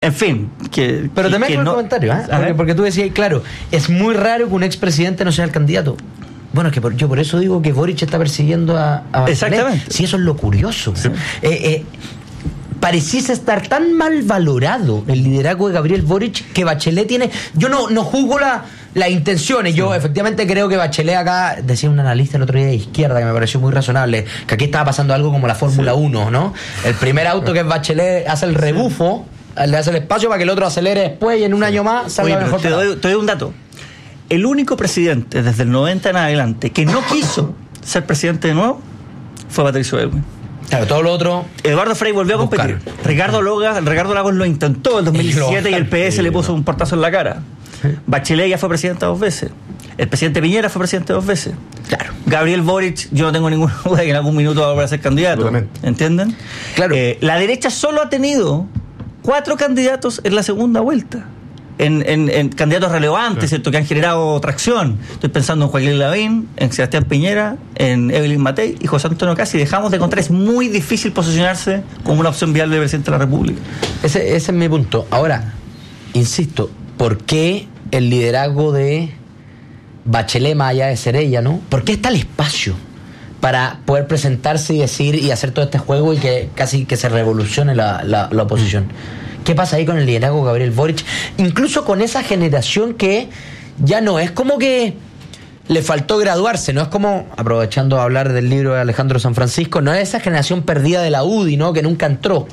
En fin, pero también con el comentario, porque tú decías, claro, es muy raro que un expresidente no sea el candidato. Bueno, es que yo por eso digo que Boric está persiguiendo a Bachelet. Exactamente. Sí, eso es lo curioso. Sí. Pareciese estar tan mal valorado el liderazgo de Gabriel Boric que Bachelet tiene... Yo no juzgo las intenciones. Yo efectivamente creo que Bachelet acá, decía un analista el otro día de izquierda que me pareció muy razonable, que aquí estaba pasando algo como la Fórmula 1, ¿no? El primer auto que es Bachelet hace el rebufo, le hace el espacio para que el otro acelere después y en un año más salga mejor. Te doy un dato. El único presidente desde el 90 en adelante que no quiso ser presidente de nuevo fue Patricio Aylwin. Claro, todo lo otro. Eduardo Frei volvió a competir. Ricardo Lagos lo intentó en 2017 y el PS le puso un portazo en la cara. Bachelet ya fue presidenta 2 veces. El presidente Piñera fue presidente 2 veces. Claro. Gabriel Boric, yo no tengo ninguna duda de que en algún minuto va a volver a ser candidato. ¿Entienden? Claro. La derecha solo ha tenido 4 candidatos en la segunda vuelta. En candidatos relevantes, ¿cierto? Que han generado tracción. Estoy pensando en Joaquín Lavín, en Sebastián Piñera, en Evelyn Matei y José Antonio Casi. Dejamos de encontrar, es muy difícil posicionarse como una opción viable de presidente de la República. Ese es mi punto. Ahora, insisto, ¿por qué el liderazgo de Bachelet, más allá de ser ella, ¿no? ¿Por qué está el espacio para poder presentarse y decir y hacer todo este juego y que casi que se revolucione la oposición? ¿Qué pasa ahí con el liderazgo de Gabriel Boric? Incluso con esa generación que ya no es como que le faltó graduarse, no es como, aprovechando a hablar del libro de Alejandro San Francisco, no es esa generación perdida de la UDI, ¿no? Que nunca entró.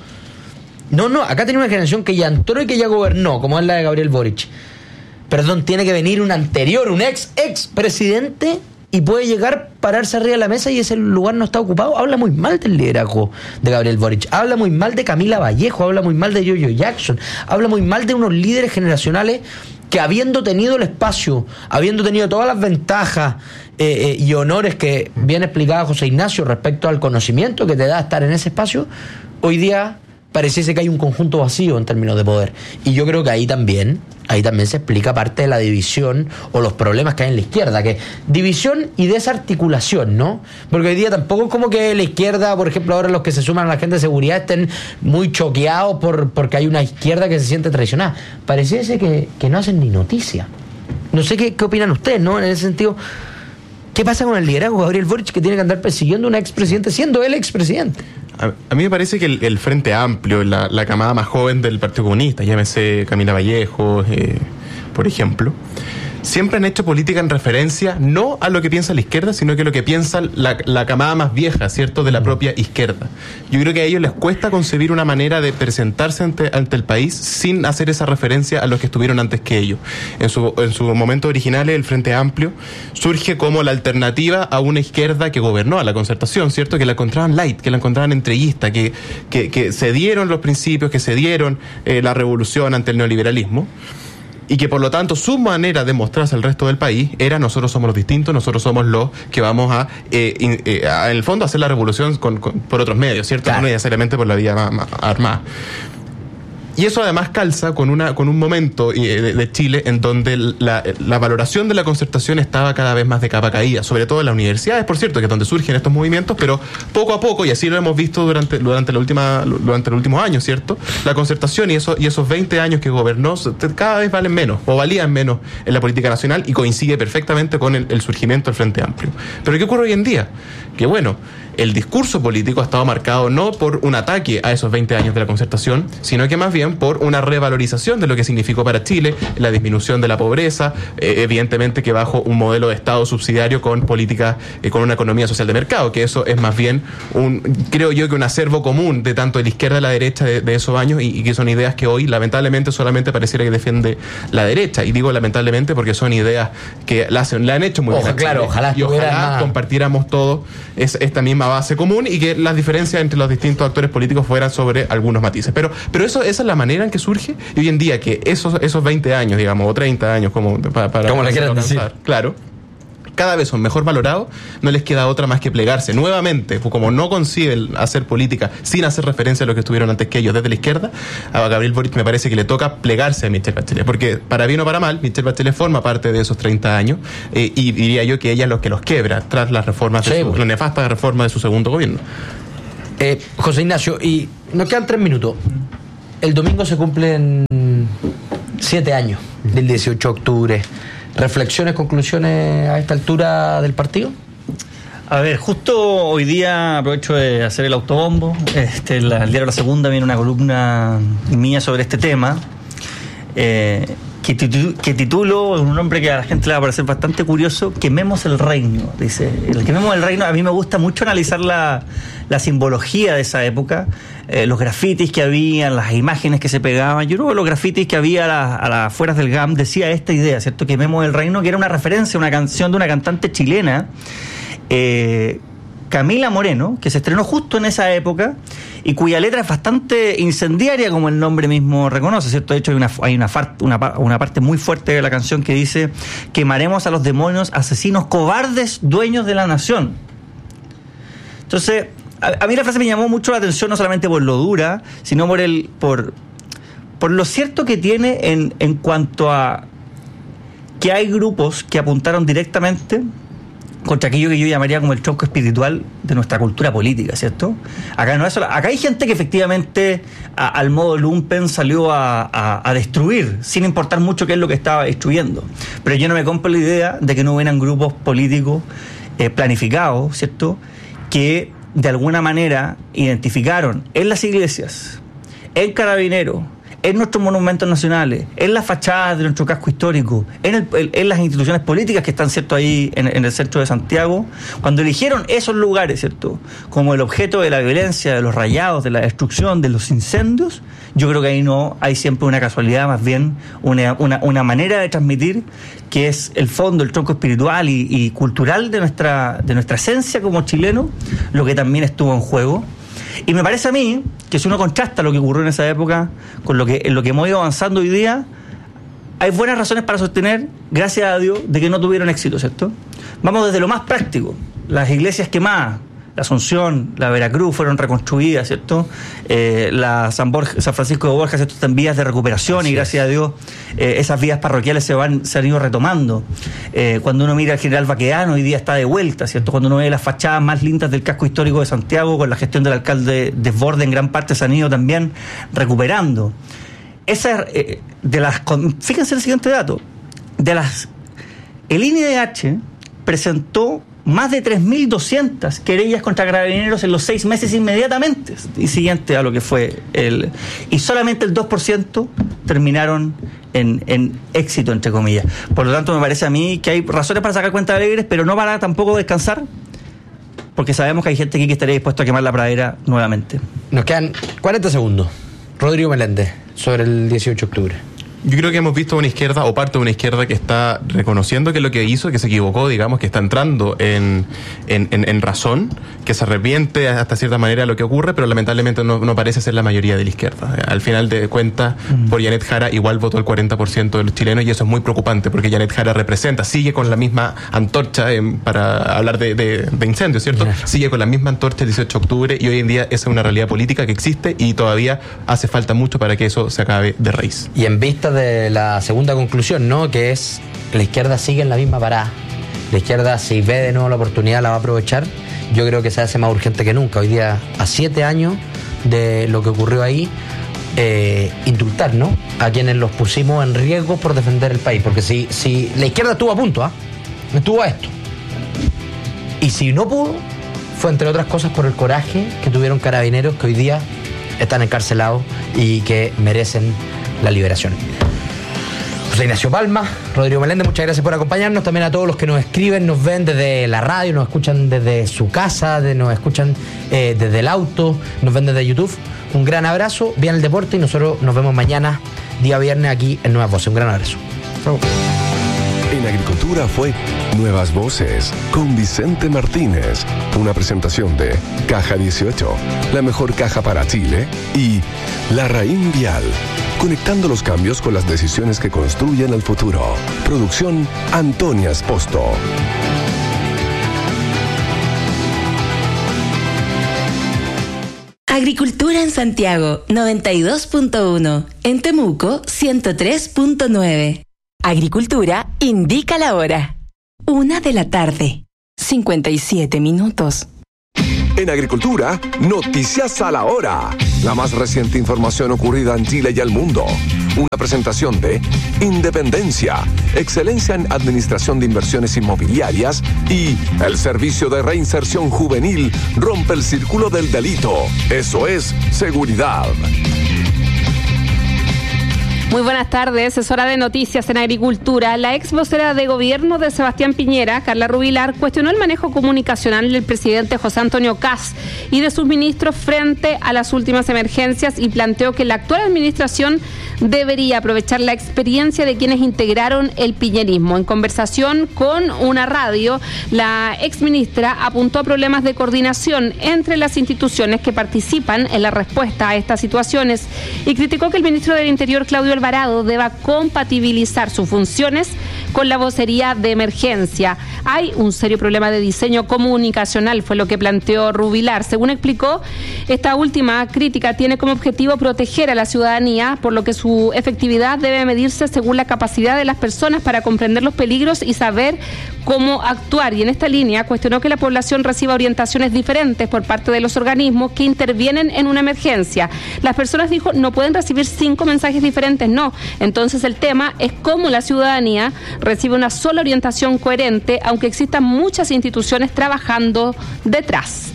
No, acá tiene una generación que ya entró y que ya gobernó, como es la de Gabriel Boric. Perdón, tiene que venir un anterior, un ex presidente, y puede llegar, pararse arriba de la mesa y ese lugar no está ocupado. Habla muy mal del liderazgo de Gabriel Boric, habla muy mal de Camila Vallejo, habla muy mal de Yoyo Jackson, habla muy mal de unos líderes generacionales que, habiendo tenido el espacio, habiendo tenido todas las ventajas y honores que bien explicaba José Ignacio respecto al conocimiento que te da estar en ese espacio, hoy día pareciese que hay un conjunto vacío en términos de poder. Y yo creo que ahí también se explica parte de la división o los problemas que hay en la izquierda, que división y desarticulación, ¿no? Porque hoy día tampoco es como que la izquierda, por ejemplo, ahora los que se suman a la gente de seguridad estén muy choqueados porque hay una izquierda que se siente traicionada. Pareciese que no hacen ni noticia. No sé qué opinan ustedes, ¿no? En ese sentido, ¿qué pasa con el liderazgo de Gabriel Boric, que tiene que andar persiguiendo a un expresidente siendo él expresidente? A mí me parece que el Frente Amplio, la camada más joven del Partido Comunista, llámese Camila Vallejo, por ejemplo, siempre han hecho política en referencia no a lo que piensa la izquierda, sino que lo que piensa la camada más vieja, ¿cierto?, de la propia izquierda. Yo creo que a ellos les cuesta concebir una manera de presentarse ante el país sin hacer esa referencia a los que estuvieron antes que ellos. En su momento original, el Frente Amplio surge como la alternativa a una izquierda que gobernó, a la Concertación, ¿cierto?, que la encontraban light, que la encontraban entreguista, que cedieron los principios, que cedieron la revolución ante el neoliberalismo. Y que por lo tanto su manera de mostrarse al resto del país era: nosotros somos los distintos, nosotros somos los que vamos a en el fondo hacer la revolución por otros medios, ¿cierto? Claro. No necesariamente por la vía más armada. Y eso además calza con un momento de Chile en donde la valoración de la Concertación estaba cada vez más de capa caída, sobre todo en las universidades, por cierto, que es donde surgen estos movimientos, pero poco a poco, y así lo hemos visto durante los últimos años, ¿cierto? La Concertación y esos 20 años que gobernó cada vez valen menos, o valían menos en la política nacional, y coincide perfectamente con el surgimiento del Frente Amplio. Pero ¿qué ocurre hoy en día? Que bueno, el discurso político ha estado marcado no por un ataque a esos 20 años de la Concertación, sino que más bien por una revalorización de lo que significó para Chile, la disminución de la pobreza, evidentemente que bajo un modelo de Estado subsidiario con políticas, con una economía social de mercado, que eso es más bien creo yo que un acervo común de tanto de la izquierda a la derecha de esos años, y que son ideas que hoy lamentablemente solamente pareciera que defiende la derecha, y digo lamentablemente porque son ideas que la han hecho muy bien. Claro, ojalá compartiéramos todos esta misma base común y que las diferencias entre los distintos actores políticos fueran sobre algunos matices. Pero esa es la manera en que surge, y hoy en día que esos 20 años, digamos, o 30 años, como le quieran decir, claro, cada vez son mejor valorados, no les queda otra más que plegarse nuevamente, como no conciben hacer política sin hacer referencia a lo que estuvieron antes que ellos desde la izquierda. A Gabriel Boric me parece que le toca plegarse a Michelle Bachelet, porque para bien o para mal, Michelle Bachelet forma parte de esos 30 años, y diría yo que ella es lo que los quiebra tras las reformas, la nefasta reforma de su segundo gobierno. José Ignacio, y nos quedan 3 minutos. el domingo se cumplen 7 años del 18 de octubre. ¿Reflexiones, conclusiones a esta altura del partido? A ver, justo hoy día aprovecho de hacer el autobombo. El diario La Segunda viene una columna mía sobre este tema, que titulo, un nombre que a la gente le va a parecer bastante curioso: Quememos el reino. Dice, el Quememos el reino. A mí me gusta mucho analizar la simbología de esa época, los grafitis que había, las imágenes que se pegaban. Yo creo que los grafitis que había a las afueras del GAM decía esta idea, ¿cierto? Quememos el reino, que era una referencia a una canción de una cantante chilena, Camila Moreno, que se estrenó justo en esa época y cuya letra es bastante incendiaria, como el nombre mismo reconoce, ¿cierto? De hecho hay una parte muy fuerte de la canción que dice: quemaremos a los demonios, asesinos, cobardes, dueños de la nación. Entonces, a mí la frase me llamó mucho la atención, no solamente por lo dura, sino por lo cierto que tiene en cuanto a que hay grupos que apuntaron directamente contra aquello que yo llamaría como el tronco espiritual de nuestra cultura política, ¿cierto? Acá no es solo, acá hay gente que efectivamente al modo lumpen salió a destruir, sin importar mucho qué es lo que estaba destruyendo. Pero yo no me compro la idea de que no hubieran grupos políticos planificados, ¿cierto?, que de alguna manera identificaron en las iglesias, en Carabineros, en nuestros monumentos nacionales, en las fachadas de nuestro casco histórico, en las instituciones políticas que están, ¿cierto?, ahí en el centro de Santiago, cuando eligieron esos lugares, ¿cierto?, como el objeto de la violencia, de los rayados, de la destrucción, de los incendios. Yo creo que ahí no hay siempre una casualidad, más bien una manera de transmitir que es el fondo, el tronco espiritual y cultural de nuestra esencia como chileno, lo que también estuvo en juego. Y me parece a mí que si uno contrasta lo que ocurrió en esa época con lo que hemos ido avanzando hoy día, hay buenas razones para sostener, gracias a Dios, de que no tuvieron éxito, ¿cierto? Vamos desde lo más práctico: las iglesias quemadas, la Asunción, la Veracruz fueron reconstruidas, ¿cierto? La San Francisco de Borja, ¿cierto?, están en vías de recuperación. Así y gracias a Dios esas vías parroquiales se han ido retomando. Cuando uno mira al General Baqueano, hoy día está de vuelta, ¿cierto? Cuando uno ve las fachadas más lindas del casco histórico de Santiago, con la gestión del alcalde Desborde, en gran parte se han ido también recuperando. Fíjense el siguiente dato: el INDH presentó más de 3.200 querellas contra Carabineros en los 6 meses inmediatamente y siguiente a lo que fue y solamente el 2% terminaron en éxito, entre comillas. Por lo tanto, me parece a mí que hay razones para sacar cuentas alegres, pero no para tampoco descansar, porque sabemos que hay gente aquí que estaría dispuesto a quemar la pradera nuevamente. Nos quedan 40 segundos. Rodrigo Meléndez, sobre el 18 de octubre. Yo creo que hemos visto una izquierda, o parte de una izquierda, que está reconociendo que lo que hizo, que se equivocó, digamos, que está entrando en razón, que se arrepiente hasta cierta manera de lo que ocurre, pero lamentablemente no parece ser la mayoría de la izquierda. Al final de cuentas, por Janet Jara igual votó el 40% de los chilenos, y eso es muy preocupante, porque Janet Jara sigue con la misma antorcha, para hablar de incendios, ¿cierto? Yeah. Sigue con la misma antorcha el 18 de octubre, y hoy en día esa es una realidad política que existe, y todavía hace falta mucho para que eso se acabe de raíz. Y en vista de la segunda conclusión, ¿no?, que es la izquierda sigue en la misma parada. La izquierda, si ve de nuevo la oportunidad, la va a aprovechar. Yo creo que se hace más urgente que nunca. Hoy día, a 7 años de lo que ocurrió ahí, indultar, ¿no?, a quienes los pusimos en riesgo por defender el país. Porque si la izquierda estuvo a punto, estuvo a esto, y si no pudo, fue entre otras cosas por el coraje que tuvieron Carabineros, que hoy día están encarcelados y que merecen la liberación. José Ignacio Palma, Rodrigo Meléndez, muchas gracias por acompañarnos. También a todos los que nos escriben, nos ven desde la radio, nos escuchan desde su casa, nos escuchan desde el auto, nos ven desde YouTube. Un gran abrazo, bien el deporte, y nosotros nos vemos mañana, día viernes, aquí en Nuevas Voces. Un gran abrazo. Chau. En Agricultura fue Nuevas Voces con Vicente Martínez, una presentación de Caja 18, la mejor caja para Chile, y Larraín Vial, conectando los cambios con las decisiones que construyen el futuro. Producción Antonia Esposto. Agricultura en Santiago 92.1, en Temuco 103.9. Agricultura indica la hora. 1 de la tarde, 57 minutos. En agricultura, noticias a la hora. La más reciente información ocurrida en Chile y el mundo. Una presentación de Independencia, excelencia en administración de inversiones inmobiliarias y el servicio de reinserción juvenil rompe el círculo del delito. Eso es seguridad. Muy buenas tardes, es hora de noticias en agricultura. La ex vocera de gobierno de Sebastián Piñera, Carla Rubilar, cuestionó el manejo comunicacional del presidente José Antonio Kast y de sus ministros frente a las últimas emergencias y planteó que la actual administración debería aprovechar la experiencia de quienes integraron el piñerismo. En conversación con una radio, la exministra apuntó a problemas de coordinación entre las instituciones que participan en la respuesta a estas situaciones y criticó que el ministro del Interior, Claudio Alvarado, deba compatibilizar sus funciones con la vocería de emergencia. Hay un serio problema de diseño comunicacional, fue lo que planteó Rubilar. Según explicó, esta última crítica tiene como objetivo proteger a la ciudadanía, por lo que su efectividad debe medirse según la capacidad de las personas para comprender los peligros y saber cómo actuar. Y en esta línea cuestionó que la población reciba orientaciones diferentes por parte de los organismos que intervienen en una emergencia. Las personas, dijo, no pueden recibir 5 mensajes diferentes, no. Entonces el tema es cómo la ciudadanía recibe una sola orientación coherente, aunque existan muchas instituciones trabajando detrás.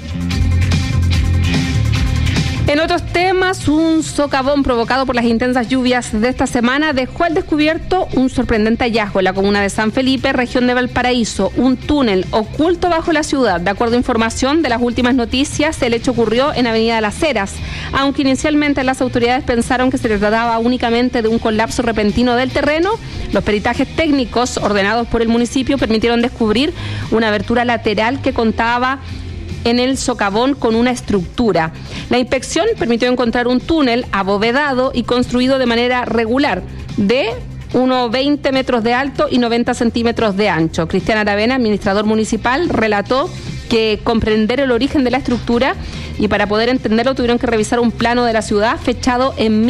En otros temas, un socavón provocado por las intensas lluvias de esta semana dejó al descubierto un sorprendente hallazgo en la comuna de San Felipe, región de Valparaíso, un túnel oculto bajo la ciudad. De acuerdo a información de las últimas noticias, el hecho ocurrió en Avenida Las Heras, aunque inicialmente las autoridades pensaron que se trataba únicamente de un colapso repentino del terreno. Los peritajes técnicos ordenados por el municipio permitieron descubrir una abertura lateral que contaba en el socavón con una estructura. La inspección permitió encontrar un túnel abovedado y construido de manera regular, de unos 20 metros de alto y 90 centímetros de ancho. Cristian Aravena, administrador municipal, relató que comprender el origen de la estructura y para poder entenderlo tuvieron que revisar un plano de la ciudad fechado en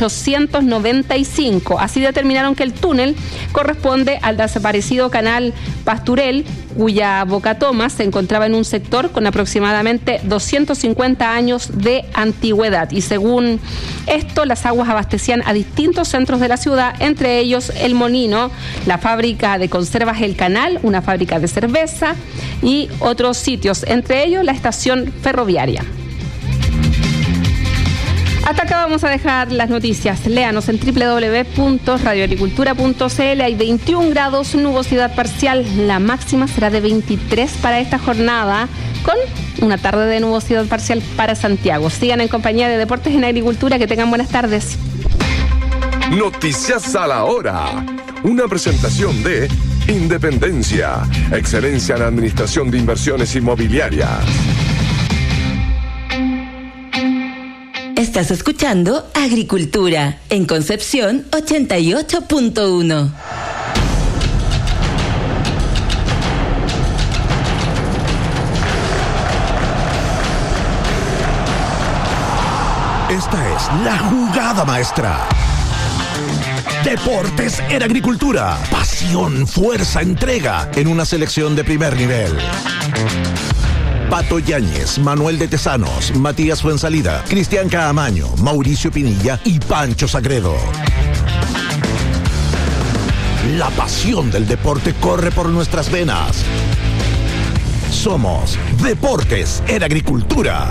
1895. Así determinaron que el túnel corresponde al desaparecido canal Pasturel, cuya bocatoma se encontraba en un sector con aproximadamente 250 años de antigüedad. Y según esto, las aguas abastecían a distintos centros de la ciudad, entre ellos El Molino, la fábrica de conservas El Canal, una fábrica de cerveza y otros sitios, entre ellos la estación ferroviaria. Hasta acá vamos a dejar las noticias. Léanos en www.radioagricultura.cl. Hay 21 grados, nubosidad parcial. La máxima será de 23 para esta jornada, con una tarde de nubosidad parcial para Santiago. Sigan en compañía de Deportes en Agricultura. Que tengan buenas tardes. Noticias a la hora. Una presentación de Independencia, excelencia en administración de inversiones inmobiliarias. Estás escuchando Agricultura en Concepción 88.1. Esta es la jugada maestra. Deportes en Agricultura. Pasión, fuerza, entrega en una selección de primer nivel. Pato Yáñez, Manuel de Tesanos, Matías Fuensalida, Cristian Caamaño, Mauricio Pinilla y Pancho Sagredo. La pasión del deporte corre por nuestras venas. Somos Deportes en Agricultura.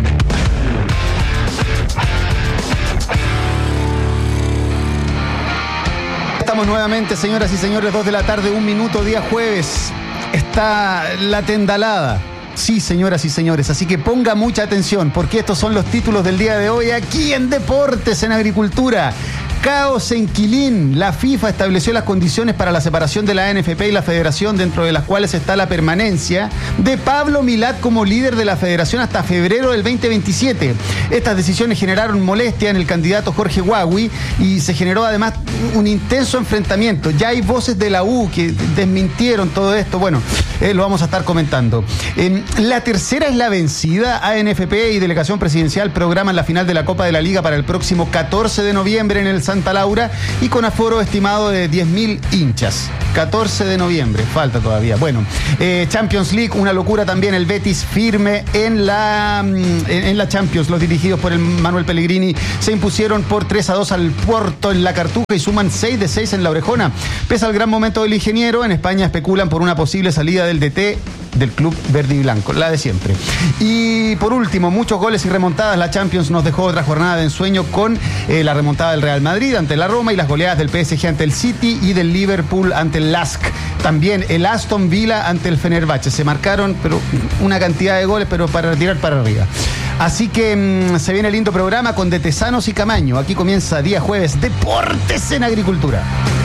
Estamos nuevamente, señoras y señores, 2 de la tarde, 1 minuto, día jueves. Está la tendalada. Sí, señoras y señores, así que ponga mucha atención, porque estos son los títulos del día de hoy aquí en Deportes en Agricultura. Caos en Quilín. La FIFA estableció las condiciones para la separación de la ANFP y la Federación, dentro de las cuales está la permanencia de Pablo Milat como líder de la Federación hasta febrero del 2027. Estas decisiones generaron molestia en el candidato Jorge Huagui y se generó además un intenso enfrentamiento. Ya hay voces de la U que desmintieron todo esto. Bueno, lo vamos a estar comentando. La tercera es la vencida. ANFP y Delegación Presidencial programan la final de la Copa de la Liga para el próximo 14 de noviembre en el San Santa Laura y con aforo estimado de 10.000 hinchas. 14 de noviembre, falta todavía. Bueno, Champions League, una locura también. El Betis firme en la Champions. Los dirigidos por el Manuel Pellegrini se impusieron por 3-2 al Porto en la Cartuja y suman 6 de 6 en la Orejona. Pese al gran momento del ingeniero, en España especulan por una posible salida del DT del club verde y blanco, la de siempre. Y por último, muchos goles y remontadas. La Champions nos dejó otra jornada de ensueño con la remontada del Real Madrid ante la Roma y las goleadas del PSG ante el City y del Liverpool ante el LASK. También el Aston Villa ante el Fenerbahce. Se marcaron pero una cantidad de goles, pero para tirar para arriba. Así que se viene el lindo programa con De Tesanos y Camaño. Aquí comienza día jueves, Deportes en Agricultura.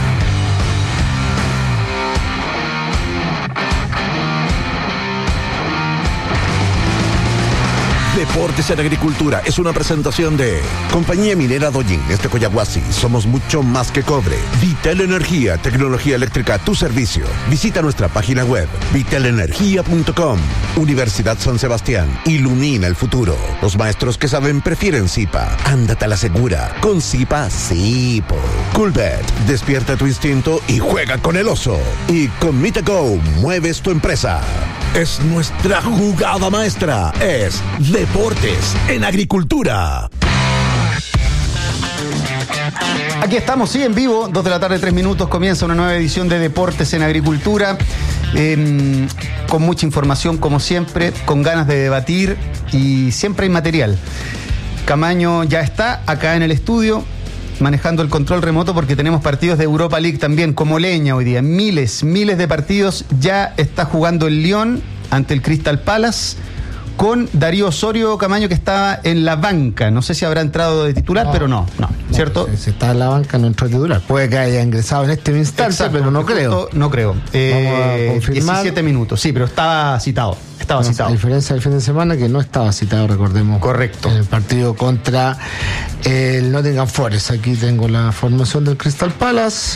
Deportes en Agricultura es una presentación de Compañía Minera Doyin, de Coyahuasi. Somos mucho más que cobre. Vital Energía, tecnología eléctrica a tu servicio. Visita nuestra página web, vitalenergia.com. Universidad San Sebastián, ilumina el futuro. Los maestros que saben prefieren Zipa. Ándate a la segura. Con Zipa, sí. Coolbet, despierta tu instinto y juega con el oso. Y con MitaGo, mueves tu empresa. Es nuestra jugada maestra. Es Deportes en Agricultura. Aquí estamos, sí, en vivo, 2 de la tarde, 3 minutos, comienza una nueva edición de Deportes en Agricultura, con mucha información como siempre, con ganas de debatir y siempre hay material. Camaño ya está acá en el estudio, manejando el control remoto porque tenemos partidos de Europa League también, como leña hoy día, miles de partidos. Ya está jugando el Lyon ante el Crystal Palace, con Darío Osorio, Camaño, que estaba en la banca. No sé si habrá entrado de titular, pero no, ¿cierto? Si está en la banca, no entró de titular. Puede que haya ingresado en este instante, exacto, pero no creo. No creo. Vamos a confirmar. 17 minutos, sí, pero estaba citado. A diferencia del fin de semana, que no estaba citado, recordemos. Correcto. En el partido contra el Nottingham Forest. Aquí tengo la formación del Crystal Palace.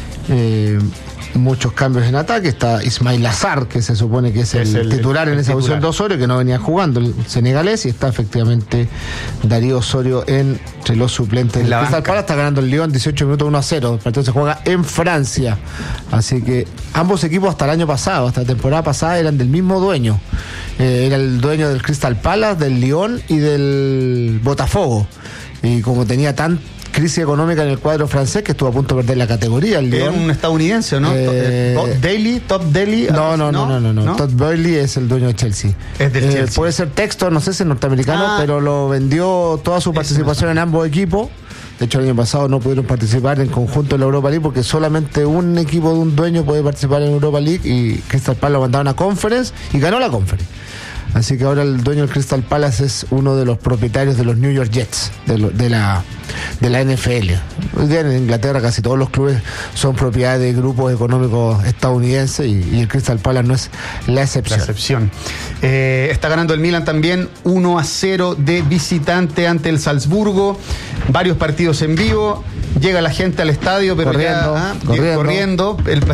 Muchos cambios en ataque. Está Ismail Azar, que se supone que es el titular en esa posición de Osorio, que no venía jugando, el senegalés, y está efectivamente Darío Osorio entre los suplentes. El Crystal Palace está ganando el Lyon 18 minutos 1-0. El partido se juega en Francia. Así que ambos equipos hasta el año pasado, hasta la temporada pasada, eran del mismo dueño. Era el dueño del Crystal Palace, del Lyon y del Botafogo. Y como tenía tan crisis económica en el cuadro francés, que estuvo a punto de perder la categoría, el Lyon. Es un estadounidense, ¿no? Top Daly. No. Todd Boehly es el dueño de Chelsea. Es del Chelsea. Puede ser Textor, no sé si es norteamericano, pero lo vendió toda su participación en ambos equipos. De hecho, el año pasado no pudieron participar en conjunto en la Europa League porque solamente un equipo de un dueño puede participar en Europa League, y Crystal Palace lo mandaron a Conference y ganó la Conference. Así que ahora el dueño del Crystal Palace es uno de los propietarios de los New York Jets, de la NFL. Hoy día en Inglaterra casi todos los clubes son propiedad de grupos económicos estadounidenses, y el Crystal Palace no es la excepción. Está ganando el Milan también 1-0 de visitante ante el Salzburgo. Varios partidos en vivo. Llega la gente al estadio, pero corriendo.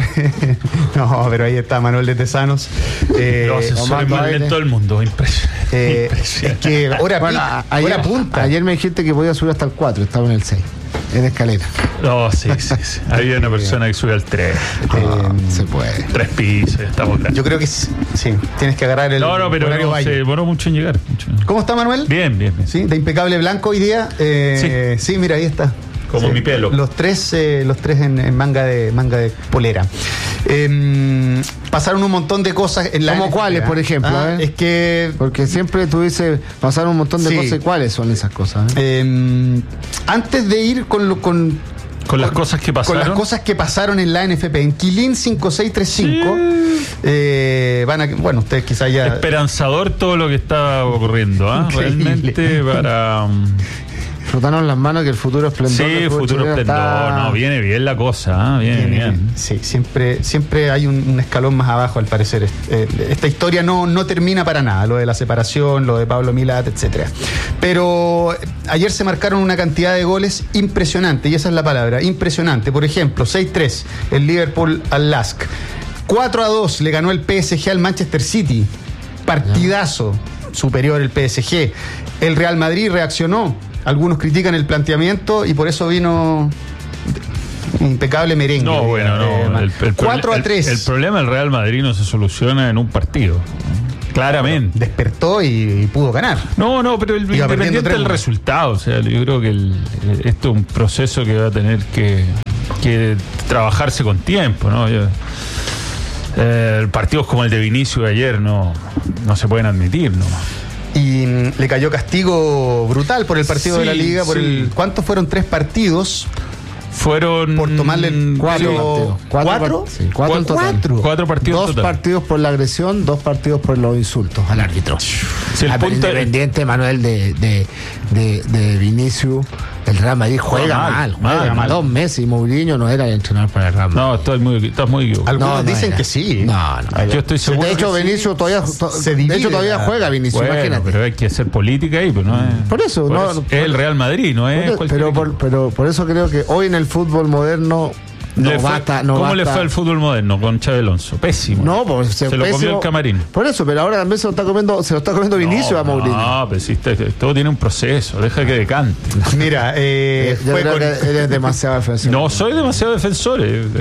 No, pero ahí está Manuel de Tesanos. Más lento del mundo, impresionante. Es que hora punta. Ayer me dijiste que podía subir hasta el 4, estaba en el 6, en escalera. No, sí. Había una persona que sube al 3. Se puede. 3 pisos, estamos grandes. Yo creo que sí, tienes que agarrar el pero horario se demoró mucho en llegar. ¿Cómo está, Manuel? Bien. Sí, de impecable blanco hoy día. Sí, mira, ahí está. Como mi pelo. Los tres en manga de polera. Pasaron un montón de cosas en la ¿Cómo cuáles, por ejemplo? Es que... Porque siempre tú dices, pasaron un montón de cosas. ¿Cuáles son esas cosas? Antes de ir con las cosas que pasaron. Con las cosas que pasaron en la NFP. En Quilín 5635. Ustedes quizás ya... Esperanzador todo lo que está ocurriendo. Realmente para... Frotanos las manos que el futuro esplendor. Sí, futuro esplendor. No, viene bien la cosa. Viene bien. Sí, siempre hay un escalón más abajo, al parecer. Esta historia no termina para nada. Lo de la separación, lo de Pablo Milat, etcétera. Pero ayer se marcaron una cantidad de goles impresionante, y esa es la palabra, impresionante. Por ejemplo, 6-3 el Liverpool al LASK. 4-2 le ganó el PSG al Manchester City. Partidazo. Superior el PSG. El Real Madrid reaccionó algunos critican el planteamiento y por eso vino impecable merengue. No, bueno, no. 4-3. El problema del Real Madrid no se soluciona en un partido. Claramente. Despertó y pudo ganar. No, pero independiente del resultado. O sea, yo creo que esto es un proceso que va a tener que trabajarse con tiempo, ¿no? Partidos como el de Vinicius de ayer no se pueden admitir, ¿no? Y le cayó castigo brutal por el partido de la Liga. ¿Cuántos fueron? 3 partidos. Fueron por tomarle 4 en total. 4 partidos. 2 partidos por la agresión, 2 partidos por los insultos al árbitro. Si el punto independiente, Manuel, de Vinicius, el Real Madrid juega mal. 2 meses y Mourinho no era el entrenador para el Real Madrid. No, estás muy equivocado. Algunos dicen que sí. No. Yo estoy seguro. De hecho, Vinicius todavía juega Vinicius, imagínate. Pero hay que hacer política ahí, pues no es. Por eso, es el Real Madrid, no es. Pero por eso creo que hoy en el fútbol moderno ¿Cómo le fue al fútbol moderno con Xabi Alonso? Pésimo. No, pues se lo comió el camarín. Por eso, pero ahora también se lo está comiendo Vinicius a Mourinho. No, pero sí, todo tiene un proceso, deja que decante. Mira, yo creo que eres demasiado defensor. No soy demasiado defensor.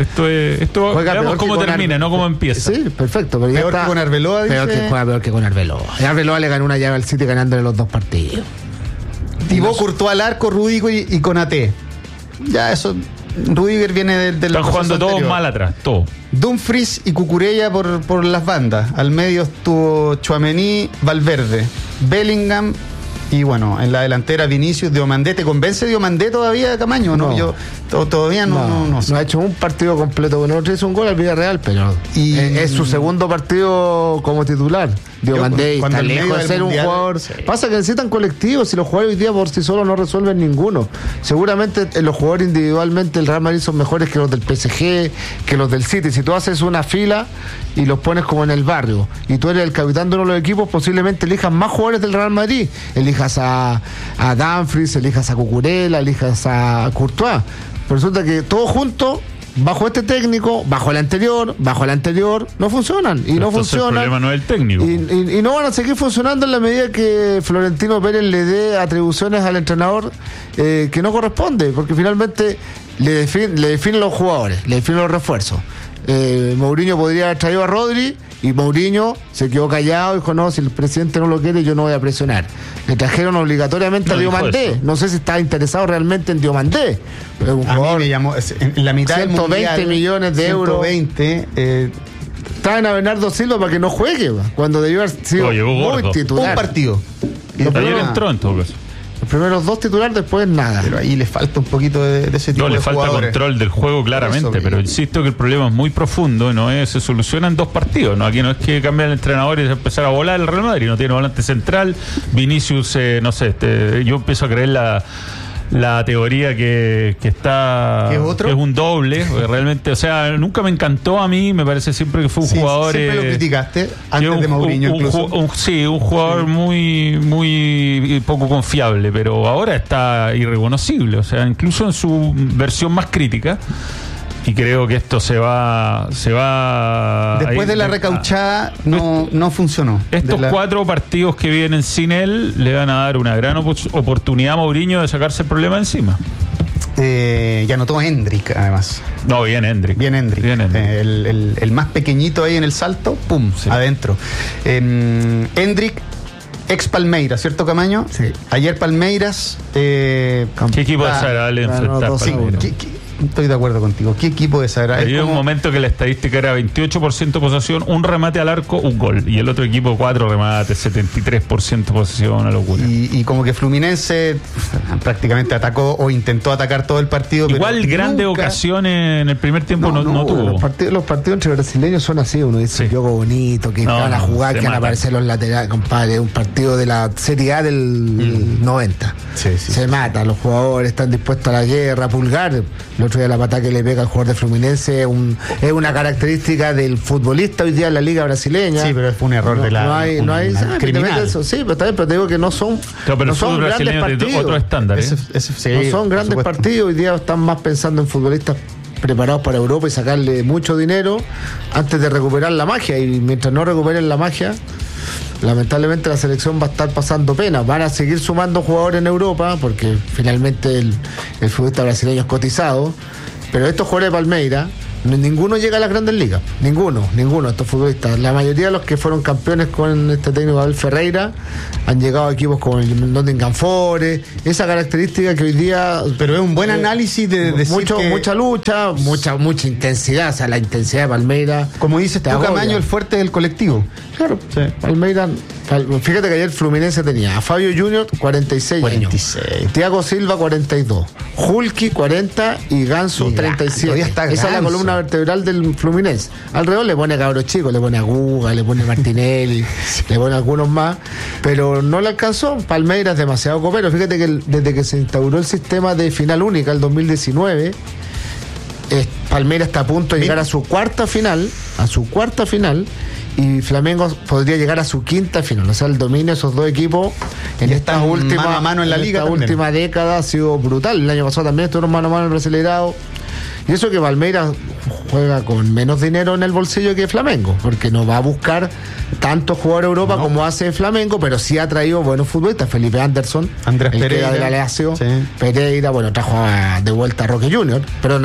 Esto veamos cómo termina, no cómo empieza. Sí, perfecto. Pero peor que con Arbeloa, dice. Peor que con Arbeloa. Arbeloa le ganó una llave al City ganándole los 2 partidos. Thibaut Courtois al arco, Rudiger y Konaté. Ya eso. Rudiger viene del están jugando todos mal atrás, todo. Dumfries y Cucurella por las bandas. Al medio estuvo Tchouaméni, Valverde, Bellingham y bueno, en la delantera Vinicius. Diomandé. ¿Te convence Diomandé todavía, Camaño? No, yo todavía no ha hecho un partido completo. Bueno, hizo un gol al Villarreal, pero es su segundo partido como titular. Diomandé está lejos de ser un jugador. Sí. Pasa que necesitan colectivos. Si los jugadores hoy día por sí solos no resuelven ninguno. Seguramente los jugadores individualmente el Real Madrid son mejores que los del PSG, que los del City. Si tú haces una fila y los pones como en el barrio y tú eres el capitán de uno de los equipos, posiblemente elijas más jugadores del Real Madrid. Elijas a Dumfries, elijas a Cucurella, elijas a Courtois. Pero resulta que todos juntos, bajo este técnico, bajo el anterior, no funcionan. Y no funcionan. El problema no es el técnico. Y no van a seguir funcionando en la medida que Florentino Pérez le dé atribuciones al entrenador que no corresponde, porque finalmente le definen los jugadores, le definen los refuerzos. Mourinho podría haber traído a Rodri y Mourinho se quedó callado y dijo: no, si el presidente no lo quiere, yo no voy a presionar. Le trajeron obligatoriamente a Diomandé. No sé si está interesado realmente en Diomandé. A mí me llamó en la mitad 120 del mundial, millones de euros. 120. Traen a Bernardo Silva para que no juegue, cuando debió haber sido muy titular. Un partido. Ayer entró en todo caso. Los primeros 2 titulares, después nada. Pero ahí le falta un poquito de ese tipo de jugadores. No, le falta control del juego claramente, pero insisto que el problema es muy profundo, se soluciona en 2 partidos, ¿no? Aquí no es que cambiar el entrenador y empezar a volar el Real Madrid, no tiene volante central. Vinicius, yo empiezo a creer la teoría que está ¿Qué es un doble realmente, o sea, nunca me encantó a mí, me parece siempre que fue un jugador, siempre lo criticaste antes de Mourinho incluso. Un jugador muy poco confiable, pero ahora está irreconocible, o sea, incluso en su versión más crítica. Y creo que esto se va después de la recauchada no funcionó. Estos 4 partidos que vienen sin él le van a dar una gran oportunidad a Mourinho de sacarse el problema encima. Ya notó Hendrick, además. No, bien Hendrick. El más pequeñito ahí en el salto, pum, sí. Adentro. Hendrick, ex Palmeiras, ¿cierto, Camaño? Sí. Ayer Palmeiras. ¿Qué equipo desagradable enfrentar Palmeiras? Estoy de acuerdo contigo. ¿Qué equipo desagradable? Había un momento que la estadística era 28% posesión, un remate al arco, un gol. Y el otro equipo 4 remates, 73% posesión, una locura. Y como que Fluminense prácticamente atacó o intentó atacar todo el partido. Igual pero grandes ocasiones en el primer tiempo no tuvo. Los partidos entre brasileños son así, uno dice juego bonito, que van a jugar, que van a aparecer los laterales, compadre. Un partido de la Serie A del 90. Se mata, los jugadores están dispuestos a la guerra, Pulgar. El otro día la patada que le pega al jugador de Fluminense es una característica del futbolista hoy día en la liga brasileña. Sí, pero fue un error de la no hay criminal. Eso, sí, pero también te digo que no son grandes partidos. Otro estándar, no son grandes partidos. Hoy día están más pensando en futbolistas preparados para Europa y sacarle mucho dinero antes de recuperar la magia. Y mientras no recuperen la magia, lamentablemente la selección va a estar pasando pena. Van a seguir sumando jugadores en Europa, porque finalmente el futbolista brasileño es cotizado, pero estos jugadores de Palmeiras, ninguno llega a las grandes ligas, ninguno de estos futbolistas. La mayoría de los que fueron campeones con este técnico Abel Ferreira han llegado a equipos como el Nottingham Forest, esa característica que hoy día... Pero es un buen análisis de decir que... mucha lucha, mucha intensidad, o sea, la intensidad de Palmeiras. Como dices tú, Camaño, el fuerte del colectivo. Claro, sí. Palmeiras... Fíjate que ayer Fluminense tenía a Fabio Junior 46 años, Thiago Silva 42, Hulky 40 y Ganso 37. Esa es la columna vertebral del Fluminense. Alrededor le pone a cabros chicos, le pone a Guga, le pone a Martinelli, le pone a algunos más, pero no le alcanzó. Palmeiras demasiado copero. Fíjate que desde que se instauró el sistema de final única el 2019, Palmeiras está a punto de llegar a su cuarta final, y Flamengo podría llegar a su quinta final. O sea, el dominio de esos dos equipos en esta última mano a mano en la liga, esta última década ha sido brutal. El año pasado también estuvieron mano a mano en el Brasileirao. Y eso que Palmeiras juega con menos dinero en el bolsillo que Flamengo, porque no va a buscar tantos jugadores de Europa como hace Flamengo, pero sí ha traído buenos futbolistas. Felipe Anderson, Andrés el Pereira, que era de la Lazio, Pereira, trajo de vuelta a Roque Junior,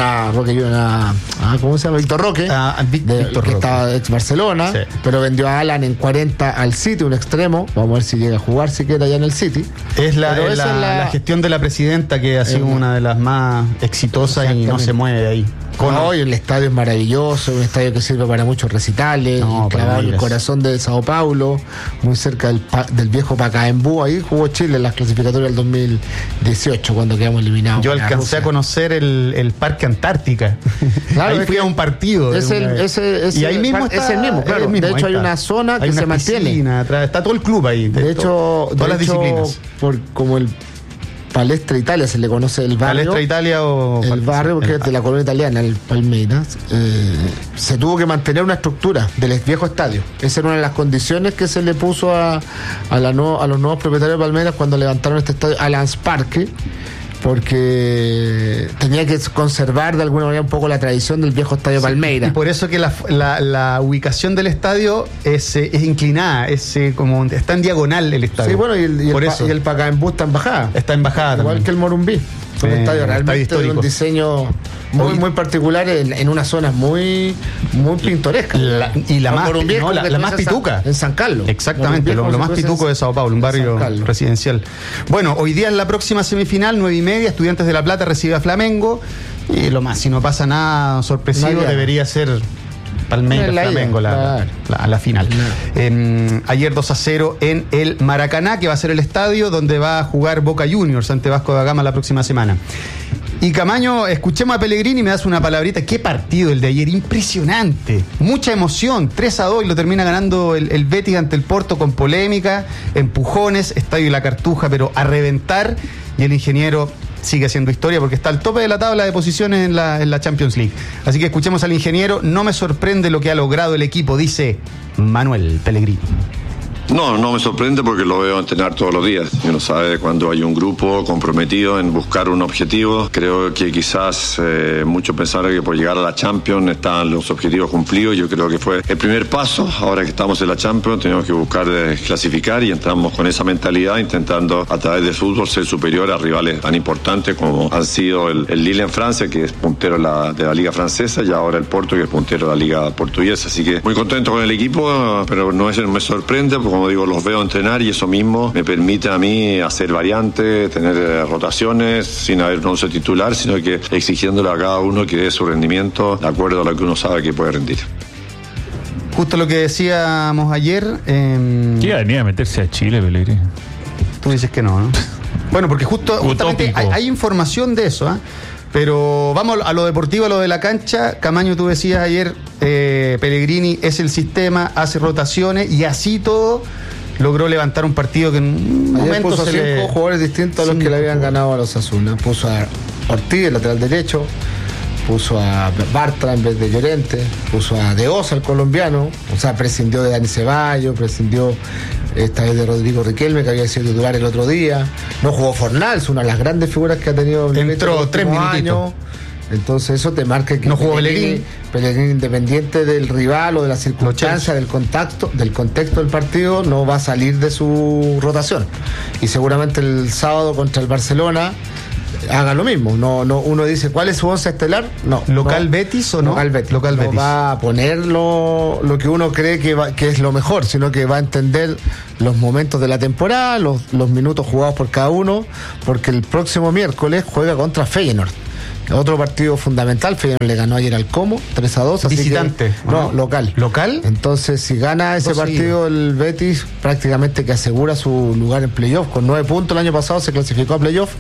¿cómo se llama? Víctor Roque, Víctor que Roque, estaba ex Barcelona, pero vendió a Alan en 40 al City, un extremo. Vamos a ver si llega a jugar siquiera allá en el City. Es la gestión de la presidenta que ha sido una de las más exitosas y no se mueve de ahí. Hoy el estadio es maravilloso, un estadio que sirve para muchos recitales, clavado en el corazón de Sao Paulo, muy cerca del viejo Pacaembu. Ahí jugó Chile en las clasificatorias del 2018 cuando quedamos eliminados. Yo alcancé a conocer el Parque Antártica. Claro, ahí fui a un partido. Y ahí mismo es el mismo, claro. De hecho hay una zona que se mantiene. Está todo el club ahí. De hecho, todas las disciplinas. Como el Palestra Italia se le conoce el barrio. Palestra Italia o el barrio, porque es de la colonia italiana, el Palmeiras. Se tuvo que mantener una estructura del viejo estadio. Esa era una de las condiciones que se le puso a los nuevos propietarios de Palmeiras cuando levantaron este estadio, Allianz Parque, porque tenía que conservar de alguna manera un poco la tradición del viejo estadio Palmeiras. Y por eso que la ubicación del estadio es inclinada, está en diagonal el estadio. Sí, bueno, y el Pacaembu está en bajada. Está en bajada igual también que el Morumbí. Son estadios realmente de un diseño muy particular en unas zonas muy pintorescas. La más pituca. En San Carlos. Exactamente, lo más pituco de Sao Paulo, un barrio residencial. Bueno, hoy día en la próxima semifinal, 9:30, Estudiantes de La Plata recibe a Flamengo. Y si no pasa nada sorpresivo, debería ser Palmeiras Flamengo la final. Ayer 2-0 en el Maracaná, que va a ser el estadio donde va a jugar Boca Juniors ante Vasco da Gama la próxima semana. Y Camaño, escuchemos a Pellegrini y me das una palabrita. Qué partido el de ayer, impresionante, mucha emoción, 3-2 y lo termina ganando el Betis ante el Porto con polémica, empujones, Estadio de la Cartuja, pero a reventar, y el ingeniero sigue haciendo historia porque está al tope de la tabla de posiciones en la Champions League. Así que escuchemos al ingeniero. No me sorprende lo que ha logrado el equipo, dice Manuel Pellegrini. No me sorprende porque lo veo entrenar todos los días. Uno sabe cuando hay un grupo comprometido en buscar un objetivo. Creo que quizás muchos pensaron que por llegar a la Champions estaban los objetivos cumplidos. Yo creo que fue el primer paso. Ahora que estamos en la Champions tenemos que buscar clasificar y entramos con esa mentalidad intentando a través del fútbol ser superior a rivales tan importantes como han sido el Lille en Francia, que es puntero de la liga francesa, y ahora el Porto, que es puntero de la liga portuguesa. Así que muy contento con el equipo, pero no me sorprende porque, como digo, los veo entrenar y eso mismo me permite a mí hacer variantes, tener rotaciones sin haber un 11 titular, sino que exigiéndole a cada uno que dé su rendimiento de acuerdo a lo que uno sabe que puede rendir. Justo lo que decíamos ayer. ¿Qué venía a meterse a Chile, Pellegrini? Tú dices que no. Bueno, porque justamente hay información de eso, pero vamos a lo deportivo, a lo de la cancha. Camaño, tú decías ayer, Pellegrini es el sistema, hace rotaciones y así todo logró levantar un partido que en un momento puso a 5 jugadores distintos a los que le habían ganado a los Osasuna. Puso a Ortiz, el lateral derecho, puso a Bartra en vez de Llorente, puso a De Osa, el colombiano, prescindió de Dani Ceballos, prescindió esta vez de Rodrigo Riquelme, que había sido titular el otro día. No jugó Fornals, una de las grandes figuras que ha tenido. Entró 3 minutitos. Entonces eso te marca que no jugó Pellegrini, independiente del rival o de la circunstancia, del contexto del partido, no va a salir de su rotación. Y seguramente el sábado contra el Barcelona haga lo mismo. No, uno dice, ¿cuál es su once estelar? No. ¿Local Betis o no? Local Betis. Local no Betis. Va a poner lo que uno cree que es lo mejor, sino que va a entender los momentos de la temporada, los minutos jugados por cada uno, porque el próximo miércoles juega contra Feyenoord. Otro partido fundamental. Feyenoord le ganó ayer al Como 3-2. Así visitante. No, local. ¿Local? Entonces, si gana ese partido el Betis, prácticamente que asegura su lugar en playoff. Con 9 puntos el año pasado se clasificó a playoff.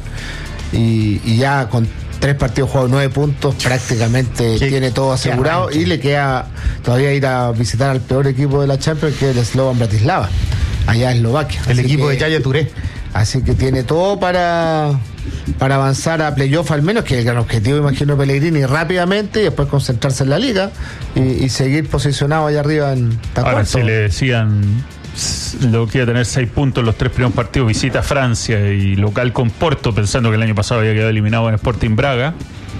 Y ya con 3 partidos jugados, 9 puntos, prácticamente tiene todo asegurado. Y le queda todavía ir a visitar al peor equipo de la Champions, que es el Slovan Bratislava, allá en Eslovaquia. El equipo de Yaya Touré. Así que tiene todo para avanzar a playoff, al menos, que es el gran objetivo, imagino, Pellegrini, rápidamente, y después concentrarse en la liga y seguir posicionado allá arriba en Ahora, si le decían lo que iba a tener 6 puntos en los 3 primeros partidos, visita Francia y local con Porto, pensando que el año pasado había quedado eliminado en Sporting Braga,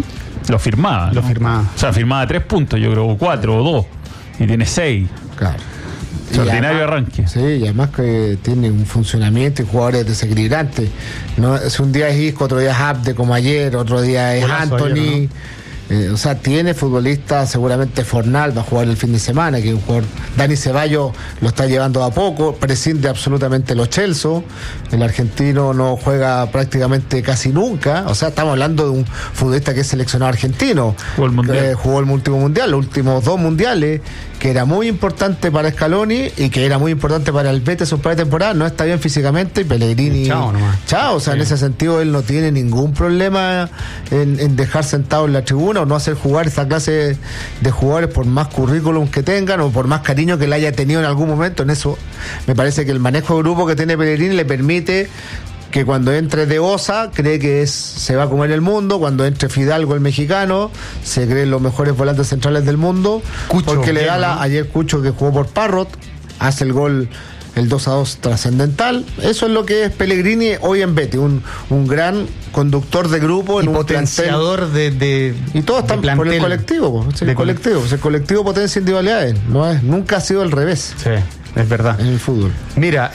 lo firmaba. Lo firmaba. O sea, firmaba 3 puntos, yo creo, o 4 o 2, y tiene 6. Claro. Extraordinario arranque. Sí, y además que tiene un funcionamiento y jugadores desequilibrantes. No, es un día es Isco, otro día es Abde, como ayer, otro día es Anthony. Ayer, ¿no? O sea, tiene futbolistas, seguramente Fornal va a jugar el fin de semana, que es un jugador. Dani Ceballos lo está llevando a poco, prescinde absolutamente los Chelsea. El argentino no juega prácticamente casi nunca. O sea, estamos hablando de un futbolista que es seleccionado argentino. Jugó el último mundial, los últimos 2 mundiales, que era muy importante para Scaloni y que era muy importante para el Betis en su pretemporada. No está bien físicamente y Pellegrini. Chao. O sea, en ese sentido él no tiene ningún problema en dejar sentado en la tribuna o no hacer jugar esta clase de jugadores por más currículum que tengan o por más cariño que le haya tenido en algún momento. En eso me parece que el manejo de grupo que tiene Pellegrini le permite que cuando entre De Osa cree que se va a comer el mundo, cuando entre Fidalgo, el mexicano, se creen los mejores volantes centrales del mundo, Cucho, porque le da ayer Cucho, que jugó por Parrot, hace el gol, el 2-2 trascendental. Eso es lo que es Pellegrini hoy en Betis, un gran conductor de grupo, y en un potenciador de y todos están por el colectivo, el colectivo potencia individualidades, nunca ha sido al revés. Sí. Es verdad. En el fútbol. Mira,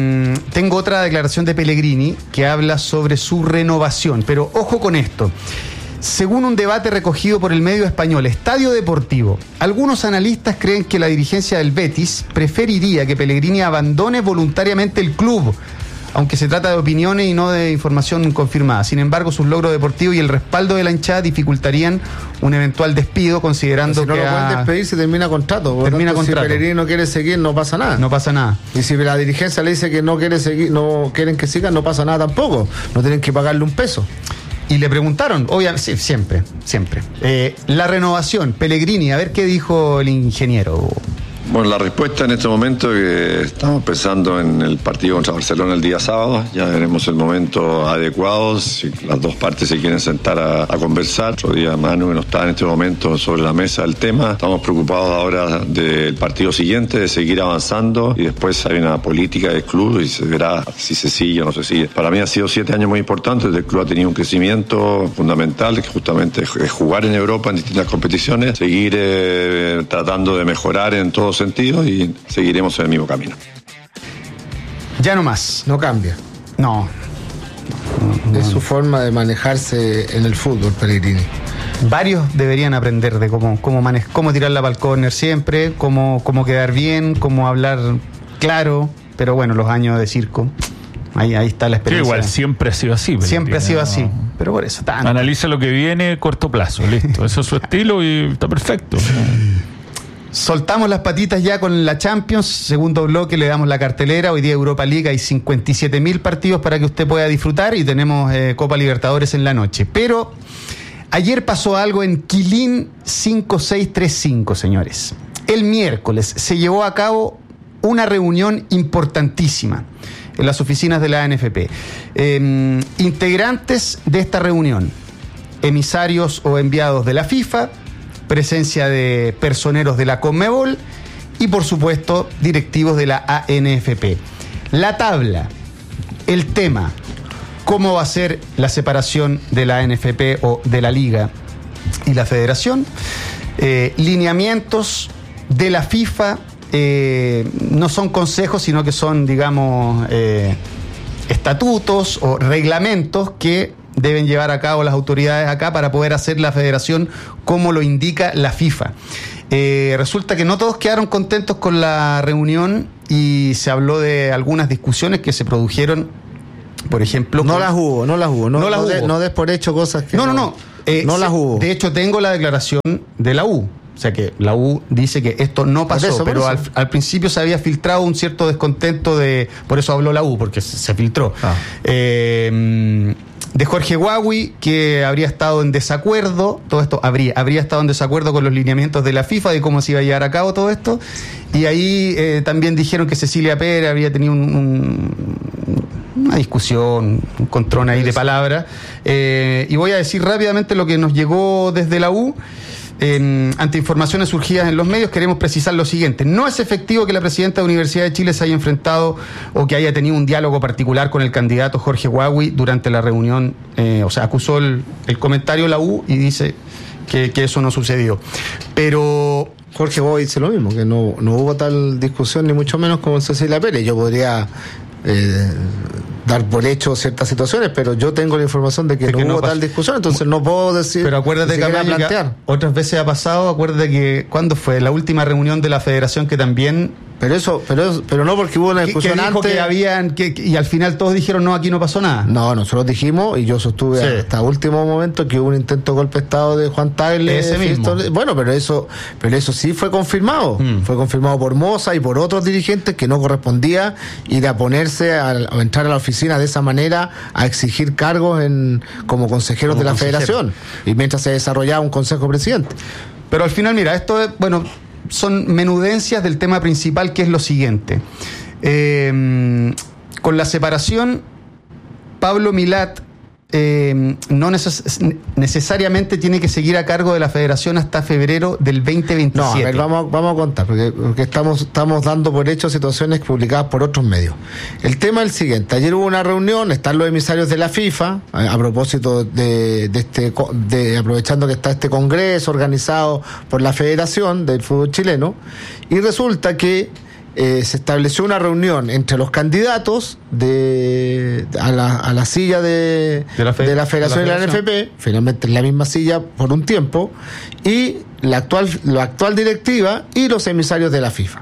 tengo otra declaración de Pellegrini que habla sobre su renovación, pero ojo con esto. Según un debate recogido por el medio español Estadio Deportivo, algunos analistas creen que la dirigencia del Betis preferiría que Pellegrini abandone voluntariamente el club, aunque se trata de opiniones y no de información confirmada. Sin embargo, sus logros deportivos y el respaldo de la hinchada dificultarían un eventual despido, considerando si no que lo pueden despedir, se termina contrato. Si Pellegrini no quiere seguir, no pasa nada. No pasa nada. Y si la dirigencia le dice que no quiere seguir, no quieren que siga, no pasa nada tampoco. No tienen que pagarle un peso. Y le preguntaron, obviamente, sí, siempre. La renovación, Pellegrini, a ver qué dijo el ingeniero. Bueno, la respuesta en este momento es que estamos pensando en el partido contra Barcelona el día sábado. Ya veremos el momento adecuado, si las dos partes se quieren sentar a conversar. Otro día Manu, que no está en este momento sobre la mesa el tema. Estamos preocupados ahora del partido siguiente, de seguir avanzando, y después hay una política del club y se verá si se sigue o no se sigue. Para mí ha sido 7 años muy importantes. El club ha tenido un crecimiento fundamental, que justamente es jugar en Europa en distintas competiciones, seguir tratando de mejorar en todo sentido, y seguiremos en el mismo camino. Ya no más. No cambia. No. Es su forma de manejarse en el fútbol, Pellegrini. Varios deberían aprender de cómo tirarla para el córner siempre, cómo quedar bien, cómo hablar claro, pero bueno, los años de circo, ahí está la experiencia. Sí, igual siempre ha sido así. Pellegrini. Siempre ha sido así, pero por eso tanto. Analiza lo que viene, corto plazo, listo. Eso es su estilo y está perfecto. Soltamos las patitas ya con la Champions, segundo bloque, le damos la cartelera. Hoy día Europa League, hay 57.000 partidos para que usted pueda disfrutar, y tenemos Copa Libertadores en la noche. Pero ayer pasó algo en Quilín 5635, señores. El miércoles se llevó a cabo una reunión importantísima en las oficinas de la ANFP. Integrantes de esta reunión, emisarios o enviados de la FIFA, presencia de personeros de la Conmebol y, por supuesto, directivos de la ANFP. La tabla, el tema, cómo va a ser la separación de la ANFP o de la Liga y la Federación. Lineamientos de la FIFA, no son consejos, sino que son, digamos, estatutos o reglamentos que deben llevar a cabo las autoridades acá para poder hacer la federación como lo indica la FIFA. Resulta que no todos quedaron contentos con la reunión y se habló de algunas discusiones que se produjeron, por ejemplo... No las hubo. No des por hecho cosas que... No las hubo. De hecho, tengo la declaración de la U. O sea que la U dice que esto no pasó, pero al principio se había filtrado un cierto descontento por eso habló la U, porque se filtró. De Jorge Huawei, que habría estado en desacuerdo, todo esto habría estado en desacuerdo con los lineamientos de la FIFA, de cómo se iba a llevar a cabo todo esto, y ahí también dijeron que Cecilia Pérez había tenido una discusión, un contrón ahí de palabras, y voy a decir rápidamente lo que nos llegó desde la U. Ante informaciones surgidas en los medios, queremos precisar lo siguiente: no es efectivo que la presidenta de la Universidad de Chile se haya enfrentado o que haya tenido un diálogo particular con el candidato Jorge Huawei durante la reunión. Acusó el comentario la U y dice que eso no sucedió. Pero Jorge Huawei dice lo mismo, que no hubo tal discusión, ni mucho menos como Cecilia Pérez. Yo podría dar por hecho ciertas situaciones, pero yo tengo la información de que no hubo tal discusión, entonces no puedo decir. Pero acuérdate que otras veces ha pasado, acuérdate que ¿cuándo fue? La última reunión de la federación que también... Pero no porque hubo una discusión que dijo antes. Y al final todos dijeron, no, aquí no pasó nada. No, nosotros dijimos, y yo sostuve hasta último momento, que hubo un intento de golpe de Estado de Juan Tagle. Ese mismo. Bueno, pero eso sí fue confirmado. Fue confirmado por Moza y por otros dirigentes que no correspondía ir a ponerse o entrar a la oficina de esa manera a exigir cargos como consejeros de la federación. Y mientras se desarrollaba un consejo presidente. Pero al final, mira, esto es, son menudencias del tema principal, que es lo siguiente. Con la separación, Pablo Milat no necesariamente tiene que seguir a cargo de la federación hasta febrero del 2027. No, a ver, vamos a contar, porque estamos dando por hecho situaciones publicadas por otros medios. El tema es el siguiente: ayer hubo una reunión, están los emisarios de la FIFA, a propósito de aprovechando que está este congreso organizado por la Federación del Fútbol Chileno, y resulta que se estableció una reunión entre los candidatos a la silla de la Federación y la NFP, finalmente en la misma silla por un tiempo, y la actual directiva y los emisarios de la FIFA.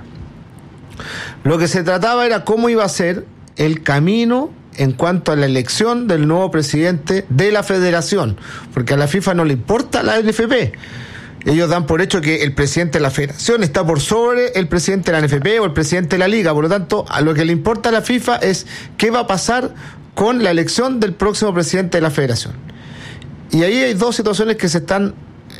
Lo que se trataba era cómo iba a ser el camino en cuanto a la elección del nuevo presidente de la Federación, porque a la FIFA no le importa la NFP. Ellos dan por hecho que el presidente de la federación está por sobre el presidente de la NFP o el presidente de la liga. Por lo tanto, a lo que le importa a la FIFA es qué va a pasar con la elección del próximo presidente de la federación. Y ahí hay dos situaciones que se están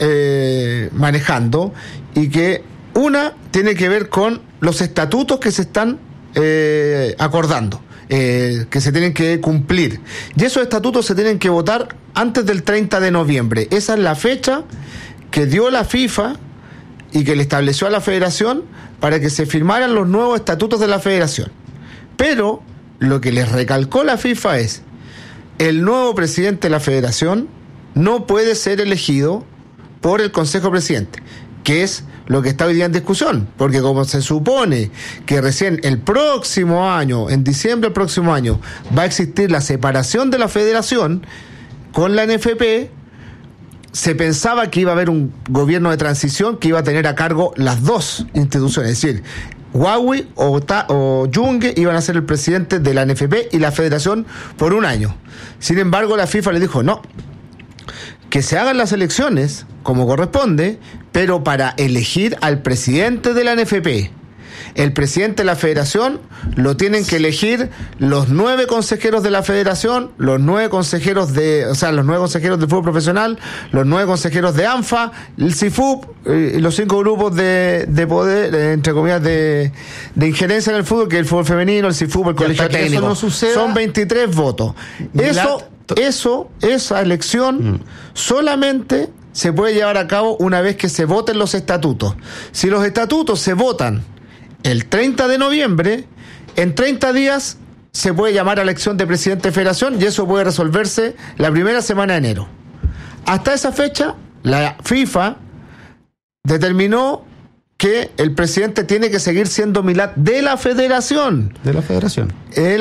manejando, y que una tiene que ver con los estatutos que se están acordando, que se tienen que cumplir. Y esos estatutos se tienen que votar antes del 30 de noviembre. Esa es la fecha que dio la FIFA y que le estableció a la federación para que se firmaran los nuevos estatutos de la federación. Pero lo que les recalcó la FIFA es: el nuevo presidente de la federación no puede ser elegido por el Consejo Presidente, que es lo que está hoy día en discusión, porque como se supone que recién el próximo año, en diciembre del próximo año, va a existir la separación de la federación con la NFP, se pensaba que iba a haber un gobierno de transición que iba a tener a cargo las dos instituciones, es decir, Huawei o Junge iban a ser el presidente de la NFP y la federación por un año. Sin embargo, la FIFA le dijo no, que se hagan las elecciones como corresponde, pero para elegir al presidente de la NFP. El presidente de la federación lo tienen que elegir los 9 consejeros de la federación, los 9 consejeros del fútbol profesional, los 9 consejeros de ANFA, el CIFUB, y los 5 grupos de poder, entre comillas, de injerencia en el fútbol, que es el fútbol femenino, el CIFUB, el colegio técnico. Eso no suceda. Son 23 votos. Esa elección solamente se puede llevar a cabo una vez que se voten los estatutos. Si los estatutos se votan el 30 de noviembre, en 30 días se puede llamar a elección de presidente de federación, y eso puede resolverse la primera semana de enero. Hasta esa fecha la FIFA determinó que el presidente tiene que seguir siendo Milad de la federación. De la federación.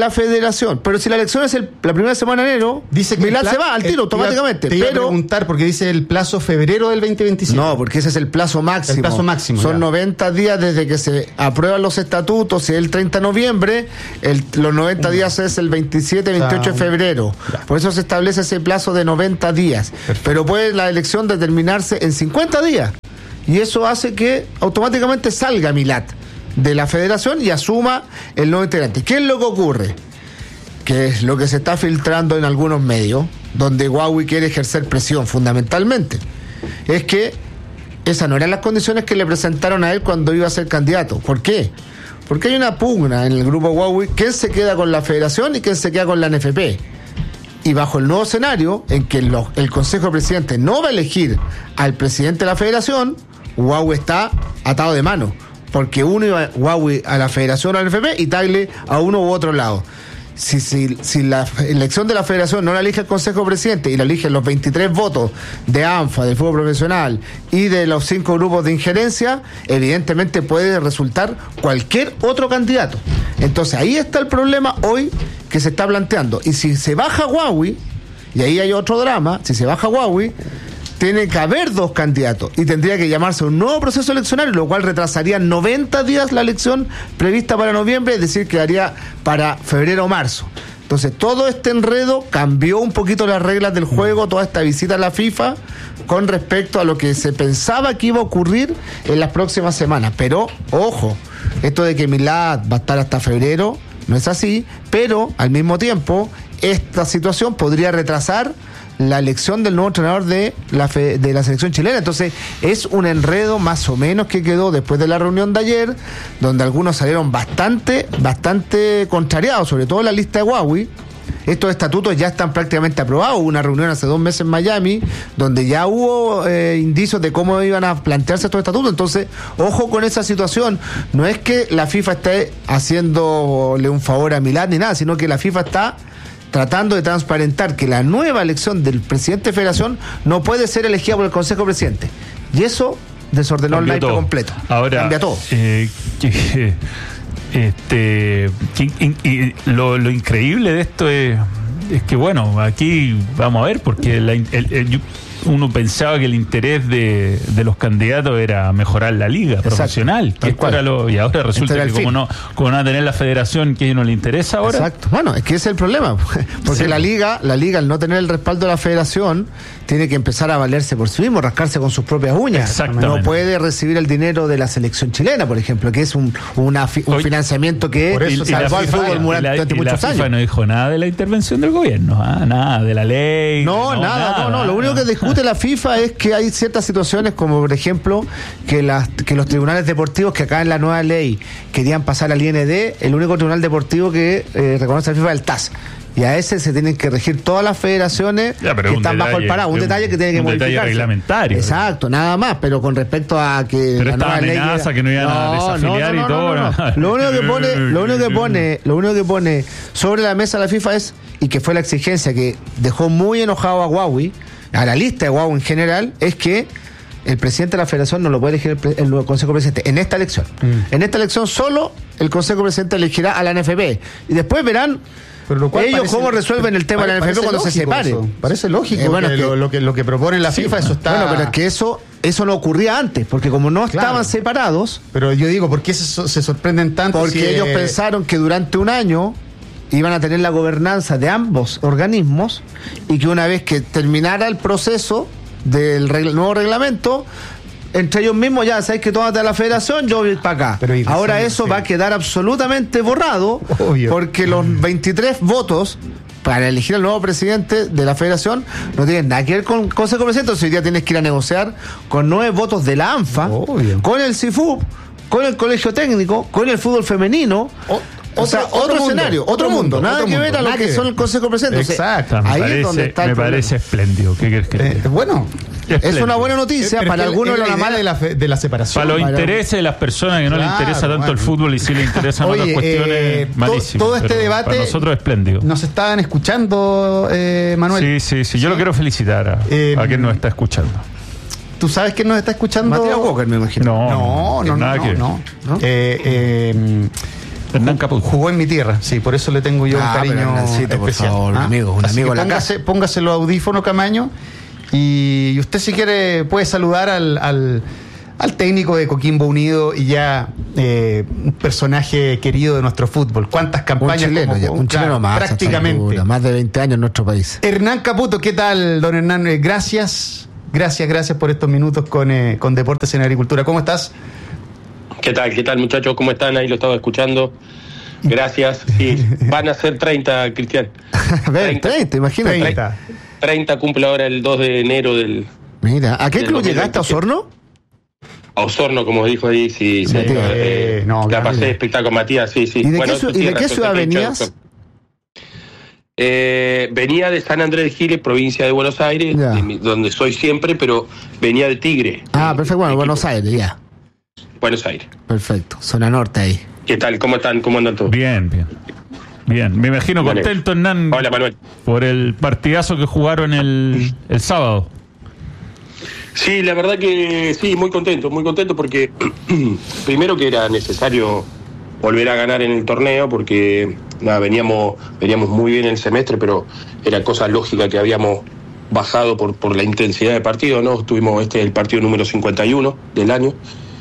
Pero si la elección es la primera semana de enero, dice que Milad se va al tiro automáticamente. Te iba a preguntar porque dice el plazo febrero del 2027. No, porque ese es el plazo máximo. El plazo máximo. Son ya. 90 días desde que se aprueban los estatutos, y el 30 de noviembre, los 90 días es el 27, 28 de febrero. Ya. Por eso se establece ese plazo de 90 días. Perfecto. Pero puede la elección determinarse en 50 días. Y eso hace que automáticamente salga Milad de la federación y asuma el nuevo integrante. ¿Qué es lo que ocurre? Que es lo que se está filtrando en algunos medios, donde Huawei quiere ejercer presión fundamentalmente. Es que esas no eran las condiciones que le presentaron a él cuando iba a ser candidato. ¿Por qué? Porque hay una pugna en el grupo Huawei, quién se queda con la federación y quién se queda con la NFP. Y bajo el nuevo escenario, en que el Consejo de Presidentes no va a elegir al presidente de la federación, Huawei está atado de mano, porque uno iba Huawei a la federación o a la NFP y Tagle a uno u otro lado. Si la elección de la federación no la elige el Consejo de Presidentes y la eligen los 23 votos de ANFA, del fútbol profesional y de los 5 grupos de injerencia, evidentemente puede resultar cualquier otro candidato. Entonces ahí está el problema hoy que se está planteando. Y si se baja Huawei, y ahí hay otro drama, si se baja Huawei, tiene que haber 2 candidatos y tendría que llamarse un nuevo proceso eleccionario, lo cual retrasaría 90 días la elección prevista para noviembre, es decir, quedaría para febrero o marzo. Entonces, todo este enredo cambió un poquito las reglas del juego, toda esta visita a la FIFA, con respecto a lo que se pensaba que iba a ocurrir en las próximas semanas. Pero, ojo, esto de que Milad va a estar hasta febrero no es así, pero al mismo tiempo, esta situación podría retrasar la elección del nuevo entrenador de la selección chilena. Entonces es un enredo más o menos que quedó después de la reunión de ayer, donde algunos salieron bastante contrariados, sobre todo en la lista de Huawei. Estos estatutos ya están prácticamente aprobados. Hubo una reunión hace 2 meses en Miami donde ya hubo indicios de cómo iban a plantearse estos estatutos. Entonces, ojo con esa situación. No es que la FIFA esté haciéndole un favor a Milad ni nada, sino que la FIFA está tratando de transparentar que la nueva elección del presidente de federación no puede ser elegida por el Consejo de Presidentes. Y eso desordenó el naipe completo. Ahora, cambia todo. Lo increíble de esto es que, bueno, aquí vamos a ver, porque uno pensaba que el interés de los candidatos era mejorar la liga profesional. Y ahora resulta que como no van a tener la federación, que a ellos no le interesa ahora. Exacto. Bueno, es que ese es el problema. Porque la liga, al no tener el respaldo de la federación, tiene que empezar a valerse por sí mismo, rascarse con sus propias uñas. No puede recibir el dinero de la selección chilena, por ejemplo, que es un financiamiento que salvó al fútbol durante muchos años. La FIFA no dijo nada de la intervención del gobierno, nada de la ley. No, lo único que discute la FIFA es que hay ciertas situaciones, como por ejemplo que los tribunales deportivos, que acá en la nueva ley querían pasar al IND, el único tribunal deportivo que reconoce la FIFA es el TAS. Y a ese se tienen que regir todas las federaciones que están bajo el paraguas. Un detalle que tiene que modificarse. Detalle reglamentario. Exacto, nada más. Pero con respecto a que pero la nueva ley que no iban a desafiliar y todo. Lo único que pone sobre la mesa la FIFA es, y que fue la exigencia que dejó muy enojado a Huawei, a la lista de Huawei en general, es que el presidente de la federación no lo puede elegir el Consejo de Presidentes en esta elección. En esta elección solo el Consejo de Presidentes elegirá a la NFP. Y después verán ellos cómo resuelven el tema de la NFP cuando se separe. Parece lógico lo que propone la FIFA, eso está... Bueno, pero es que eso no ocurría antes, porque como no estaban separados... Pero yo digo, ¿por qué se sorprenden tanto? Porque ellos pensaron que durante un año iban a tener la gobernanza de ambos organismos y que una vez que terminara el proceso del nuevo reglamento, entre ellos mismos ya sabéis que tómate a la federación, yo voy para acá. Ahora eso va a quedar absolutamente borrado. Obvio. Porque los 23 votos para elegir al nuevo presidente de la federación no tienen nada que ver con el Consejo de Presidentes. Hoy día tienes que ir a negociar con 9 votos de la ANFA, con el CIFUB, con el Colegio Técnico, con el fútbol femenino. Otro escenario, otro mundo, nada que ver a lo que son el Consejo de Presidentes. Exacto. Ahí es donde está el problema. Parece espléndido. ¿Qué quieres que bueno, es una buena noticia para algunos la mala de la separación. Para los intereses de las personas que no les interesa tanto el fútbol y sí les interesan otras cuestiones, malísimo. Todo este debate para nosotros es espléndido. Nos estaban escuchando, Manuel. Sí. Yo lo quiero felicitar a quien nos está escuchando. ¿Tú sabes quién nos está escuchando? Matías Walker, me imagino. No. Hernán Caputo. Jugó en mi tierra, sí, por eso le tengo yo un cariño especial. Por favor, un amigo de la casa. Póngase los audífonos, Camaño, y usted si quiere puede saludar al técnico de Coquimbo Unido y ya un personaje querido de nuestro fútbol. ¿Cuántas campañas? Un chileno más, prácticamente. Más de 20 años en nuestro país. Hernán Caputo, ¿qué tal, don Hernán? Gracias por estos minutos con Deportes en Agricultura. ¿Cómo estás? ¿Qué tal, muchachos? ¿Cómo están? Ahí lo estaba escuchando. Gracias. Sí, van a ser 30, Cristian. 30, imagínate. 30 cumple ahora el 2 de enero del... Mira, ¿a qué club llegaste? ¿A Osorno? A Osorno, como dijo ahí, sí. La pasé espectacular, Matías, sí. ¿Y de qué ciudad venías? Venía de San Andrés de Giles, provincia de Buenos Aires, donde soy siempre, pero venía de Tigre. Perfecto, bueno, Buenos Aires, ya. Buenos Aires. Perfecto, zona norte ahí. ¿Qué tal? ¿Cómo están? ¿Cómo andan todos? Bien. Me imagino contento, Hernán. Hola, Manuel. Por el partidazo que jugaron el sábado. Sí, la verdad que sí, muy contento porque primero que era necesario volver a ganar en el torneo porque veníamos muy bien el semestre, pero era cosa lógica que habíamos bajado por la intensidad de partido, ¿no? Tuvimos el partido número 51 del año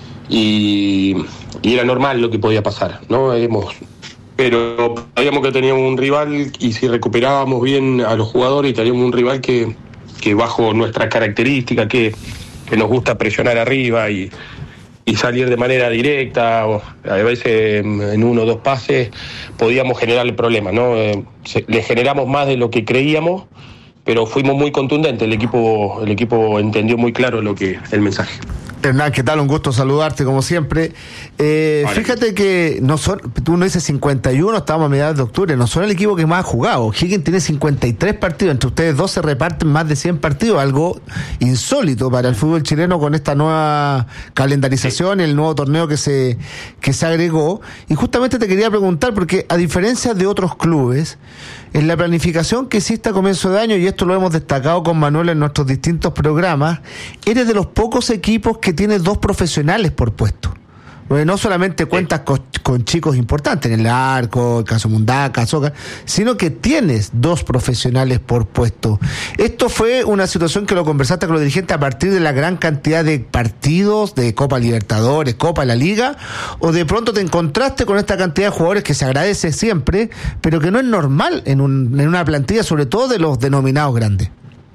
y era normal lo que podía pasar, ¿no? Pero sabíamos que teníamos un rival y si recuperábamos bien a los jugadores teníamos un rival que bajo nuestras características, que nos gusta presionar arriba y salir de manera directa, o a veces en 1 o 2 pases podíamos generarle problemas, ¿no? Le generamos más de lo que creíamos, pero fuimos muy contundentes, el equipo entendió muy claro el mensaje. Hernán, ¿qué tal? Un gusto saludarte, como siempre. Fíjate que tú no dices 51, estábamos a mediados de octubre, no son el equipo que más ha jugado. Higgins tiene 53 partidos, entre ustedes dos se reparten más de 100 partidos, algo insólito para el fútbol chileno con esta nueva calendarización, el nuevo torneo que se agregó. Y justamente te quería preguntar, porque a diferencia de otros clubes, en la planificación que hiciste a comienzo de año, y esto lo hemos destacado con Manuel en nuestros distintos programas, eres de los pocos equipos que tiene 2 profesionales por puesto. Porque no solamente cuentas con chicos importantes en el arco, el caso Mundaca, Soca, sino que tienes 2 profesionales por puesto. ¿Esto fue una situación que lo conversaste con los dirigentes a partir de la gran cantidad de partidos de Copa Libertadores, Copa de la Liga, o de pronto te encontraste con esta cantidad de jugadores que se agradece siempre, pero que no es normal en una plantilla, sobre todo de los denominados grandes?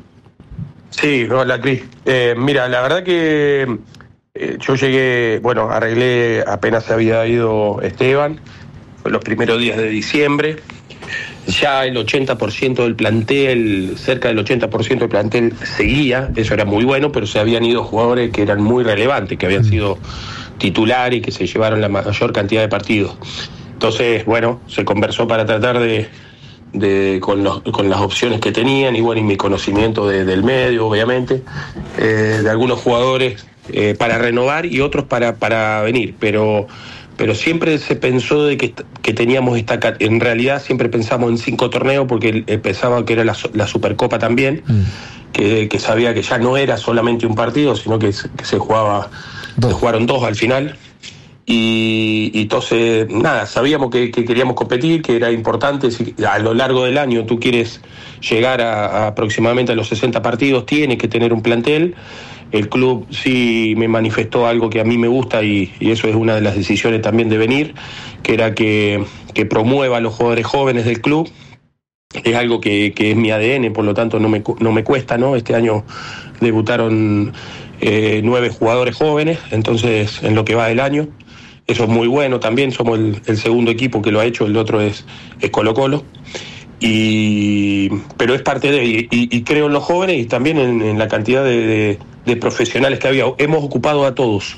Sí, hola Cris. Mira, la verdad que yo llegué, arreglé, apenas se había ido Esteban, fue los primeros días de diciembre, ya el 80% del plantel, cerca del 80% del plantel seguía, eso era muy bueno, pero se habían ido jugadores que eran muy relevantes, que habían sido titulares y que se llevaron la mayor cantidad de partidos. Entonces, se conversó para tratar con las opciones que tenían y mi conocimiento del medio, obviamente, de algunos jugadores para renovar y otros para venir, pero siempre se pensó de que teníamos en realidad siempre pensamos en 5 torneos porque pensaba que era la Supercopa también, que sabía que ya no era solamente un partido, sino que se jugaron 2 al final. Y entonces, sabíamos que queríamos competir, que era importante. Si a lo largo del año tú quieres llegar a aproximadamente a los 60 partidos, tienes que tener un plantel. El club sí me manifestó algo que a mí me gusta y eso es una de las decisiones también de venir, que era que promueva a los jugadores jóvenes del club. Es algo que es mi ADN, por lo tanto no me cuesta, ¿no? Este año debutaron 9 jugadores jóvenes, entonces en lo que va del año. Eso es muy bueno también, somos el segundo equipo que lo ha hecho, el otro es Colo-Colo. Pero es parte de y creo en los jóvenes y también en la cantidad de profesionales que había. Hemos ocupado a todos,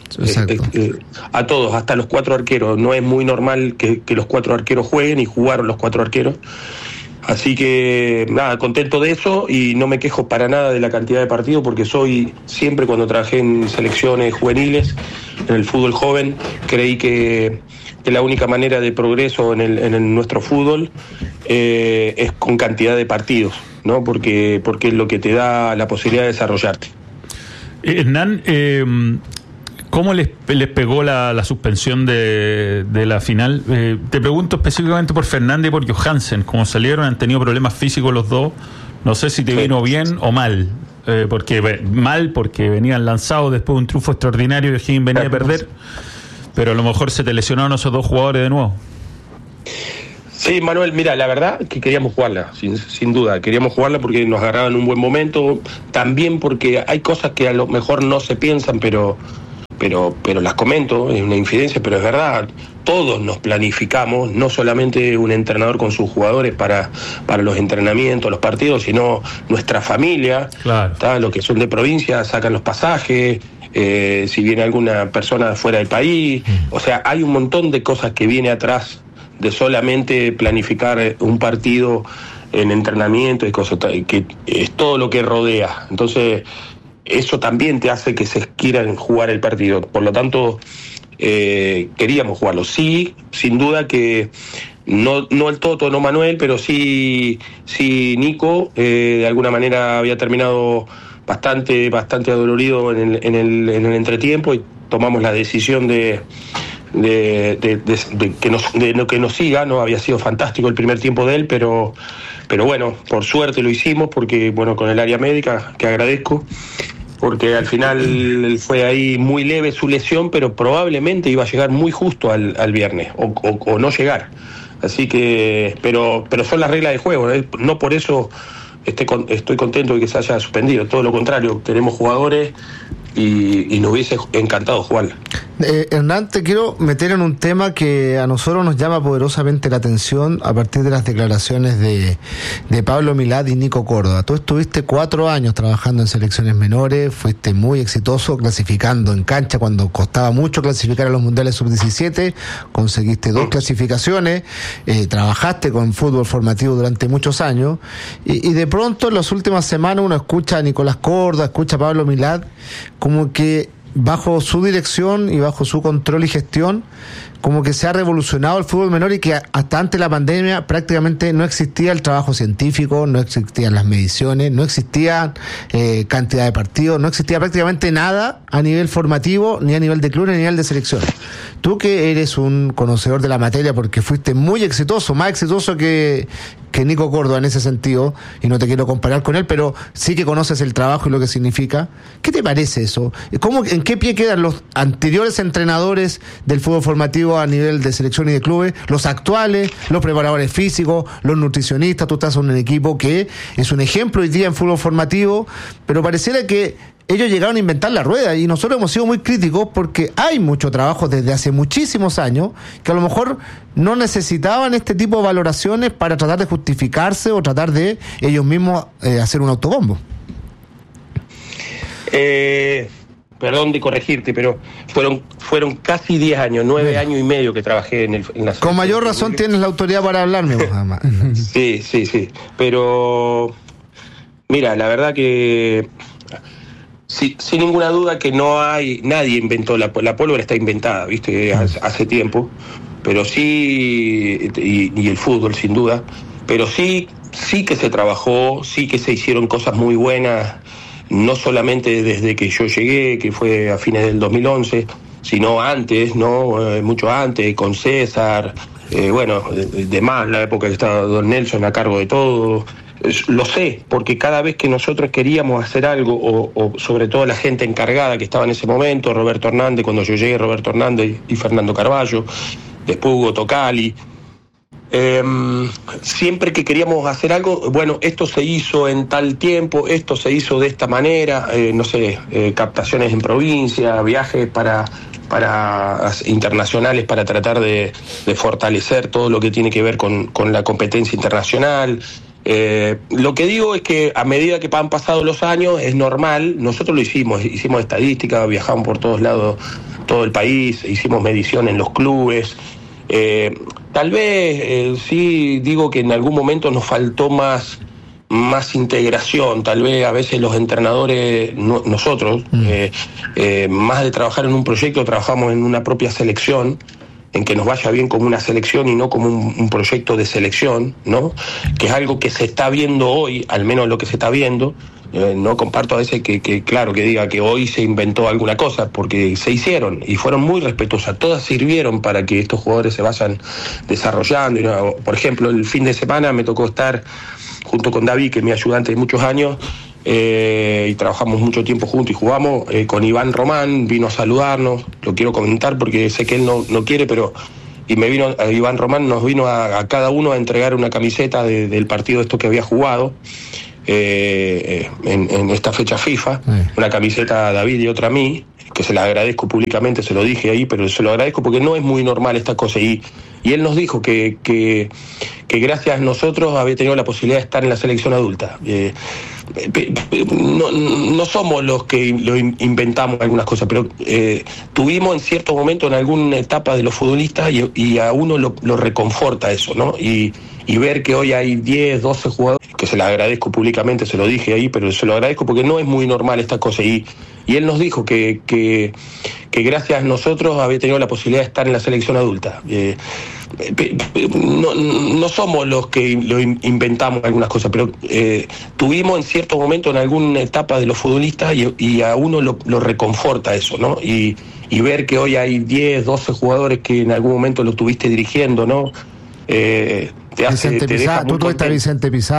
a todos, hasta los 4 arqueros. No es muy normal que los 4 arqueros jueguen y jugaron los 4 arqueros. Así que contento de eso y no me quejo para nada de la cantidad de partidos porque siempre cuando trabajé en selecciones juveniles, en el fútbol joven, creí que la única manera de progreso en nuestro fútbol es con cantidad de partidos, ¿no? Porque es lo que te da la posibilidad de desarrollarte. Hernán, ¿cómo les pegó la suspensión de la final? Te pregunto específicamente por Fernández y por Johansen. Como salieron, han tenido problemas físicos los dos. No sé si te vino bien o mal. Porque venían lanzados después de un triunfo extraordinario y O'Higgins venía a perder. Pero a lo mejor se te lesionaron esos dos jugadores de nuevo. Sí, Manuel, mira, la verdad que queríamos jugarla, sin duda. Queríamos jugarla porque nos agarraban en un buen momento. También porque hay cosas que a lo mejor no se piensan, pero las comento, es una infidencia, pero es verdad. Todos nos planificamos, no solamente un entrenador con sus jugadores para los entrenamientos, los partidos, sino nuestra familia, claro. Los que son de provincia sacan los pasajes, si viene alguna persona de fuera del país, o sea, hay un montón de cosas que viene atrás de solamente planificar un partido en entrenamiento y cosas, que es todo lo que rodea. Entonces, eso también te hace que se quieran jugar el partido. Por lo tanto, queríamos jugarlo. Sí, sin duda que no el Toto, no Manuel, pero sí Nico, de alguna manera había terminado bastante adolorido en el entretiempo y tomamos la decisión de que nos siga. No había sido fantástico el primer tiempo de él, pero bueno, por suerte lo hicimos, porque bueno, con el área médica, que agradezco, porque al final fue ahí muy leve su lesión, pero probablemente iba a llegar muy justo al viernes, o no llegar. Así que, pero son las reglas de juego, no por eso estoy contento de que se haya suspendido, todo lo contrario, tenemos jugadores y nos hubiese encantado jugarla. Hernán, te quiero meter en un tema que a nosotros nos llama poderosamente la atención a partir de las declaraciones de Pablo Milad y Nico Córdoba. Tú estuviste 4 años trabajando en selecciones menores, fuiste muy exitoso clasificando en cancha cuando costaba mucho clasificar a los mundiales sub-17, conseguiste 2 clasificaciones, trabajaste con fútbol formativo durante muchos años y de pronto en las últimas semanas uno escucha a Nicolás Córdoba, escucha a Pablo Milad, como que bajo su dirección y bajo su control y gestión, como que se ha revolucionado el fútbol menor y que hasta antes de la pandemia prácticamente no existía el trabajo científico, no existían las mediciones, no existía cantidad de partidos, no existía prácticamente nada a nivel formativo, ni a nivel de club, ni a nivel de selección. Tú que eres un conocedor de la materia porque fuiste muy exitoso, más exitoso que Nico Córdoba en ese sentido, y no te quiero comparar con él, pero sí que conoces el trabajo y lo que significa. ¿Qué te parece eso? ¿En qué pie quedan los anteriores entrenadores del fútbol formativo a nivel de selección y de clubes, los actuales, los preparadores físicos, los nutricionistas? Tú estás en un equipo que es un ejemplo hoy día en fútbol formativo, pero pareciera que ellos llegaron a inventar la rueda y nosotros hemos sido muy críticos porque hay mucho trabajo desde hace muchísimos años que a lo mejor no necesitaban este tipo de valoraciones para tratar de justificarse o tratar de ellos mismos hacer un autobombo. Perdón de corregirte, pero fueron casi 10 años, 9 años y medio que trabajé en la Con mayor razón tienes la autoridad para hablarme. Sí. Pero mira, la verdad que sin ninguna duda que nadie inventó la pólvora, está inventada, viste, hace tiempo, pero sí, y el fútbol sin duda, pero sí que se trabajó, sí que se hicieron cosas muy buenas, no solamente desde que yo llegué, que fue a fines del 2011, sino antes, ¿no? Mucho antes, con César, de más, la época que estaba Don Nelson a cargo de todo. Lo sé, porque cada vez que nosotros queríamos hacer algo, o sobre todo la gente encargada que estaba en ese momento, Roberto Hernández, cuando yo llegué, Roberto Hernández y Fernando Carballo, después Hugo Tocali, siempre que queríamos hacer algo, bueno, esto se hizo en tal tiempo, esto se hizo de esta manera, captaciones en provincia, viajes para internacionales para tratar de fortalecer todo lo que tiene que ver con la competencia internacional. Lo que digo es que a medida que han pasado los años es normal, nosotros lo hicimos estadística, viajamos por todos lados, todo el país, hicimos medición en los clubes. Tal vez sí digo que en algún momento nos faltó más integración, tal vez a veces los entrenadores, nosotros, más de trabajar en un proyecto, trabajamos en una propia selección, en que nos vaya bien como una selección y no como un proyecto de selección, ¿no? Que es algo que se está viendo hoy, al menos lo que se está viendo. No comparto a veces que claro, que diga que hoy se inventó alguna cosa, porque se hicieron y fueron muy respetuosas. Todas sirvieron para que estos jugadores se vayan desarrollando. Por ejemplo, el fin de semana me tocó estar junto con David, que es mi ayudante de muchos años, y trabajamos mucho tiempo juntos y jugamos, con Iván Román, vino a saludarnos. Lo quiero comentar porque sé que él no quiere, pero... Y Iván Román nos vino a cada uno a entregar una camiseta del partido esto que había jugado en esta fecha FIFA, una camiseta a David y otra a mí, que se la agradezco públicamente, se lo dije ahí, pero se lo agradezco porque no es muy normal esta cosa. Y él nos dijo que gracias a nosotros había tenido la posibilidad de estar en la selección adulta. No somos los que lo inventamos algunas cosas, pero tuvimos en cierto momento en alguna etapa de los futbolistas y a uno lo reconforta eso, ¿no? Y ver que hoy hay 10, 12 jugadores, que se lo agradezco públicamente, se lo dije ahí, pero se lo agradezco porque no es muy normal esta cosa. Y él nos dijo que gracias a nosotros había tenido la posibilidad de estar en la selección adulta. No somos los que lo inventamos algunas cosas, pero tuvimos en cierto momento en alguna etapa de los futbolistas y a uno lo reconforta eso, ¿no? Y ver que hoy hay 10, 12 jugadores que en algún momento lo estuviste dirigiendo, ¿no? Te Vicente deja Pizarro, muy tú tuviste a contento. Vicente Pizarro.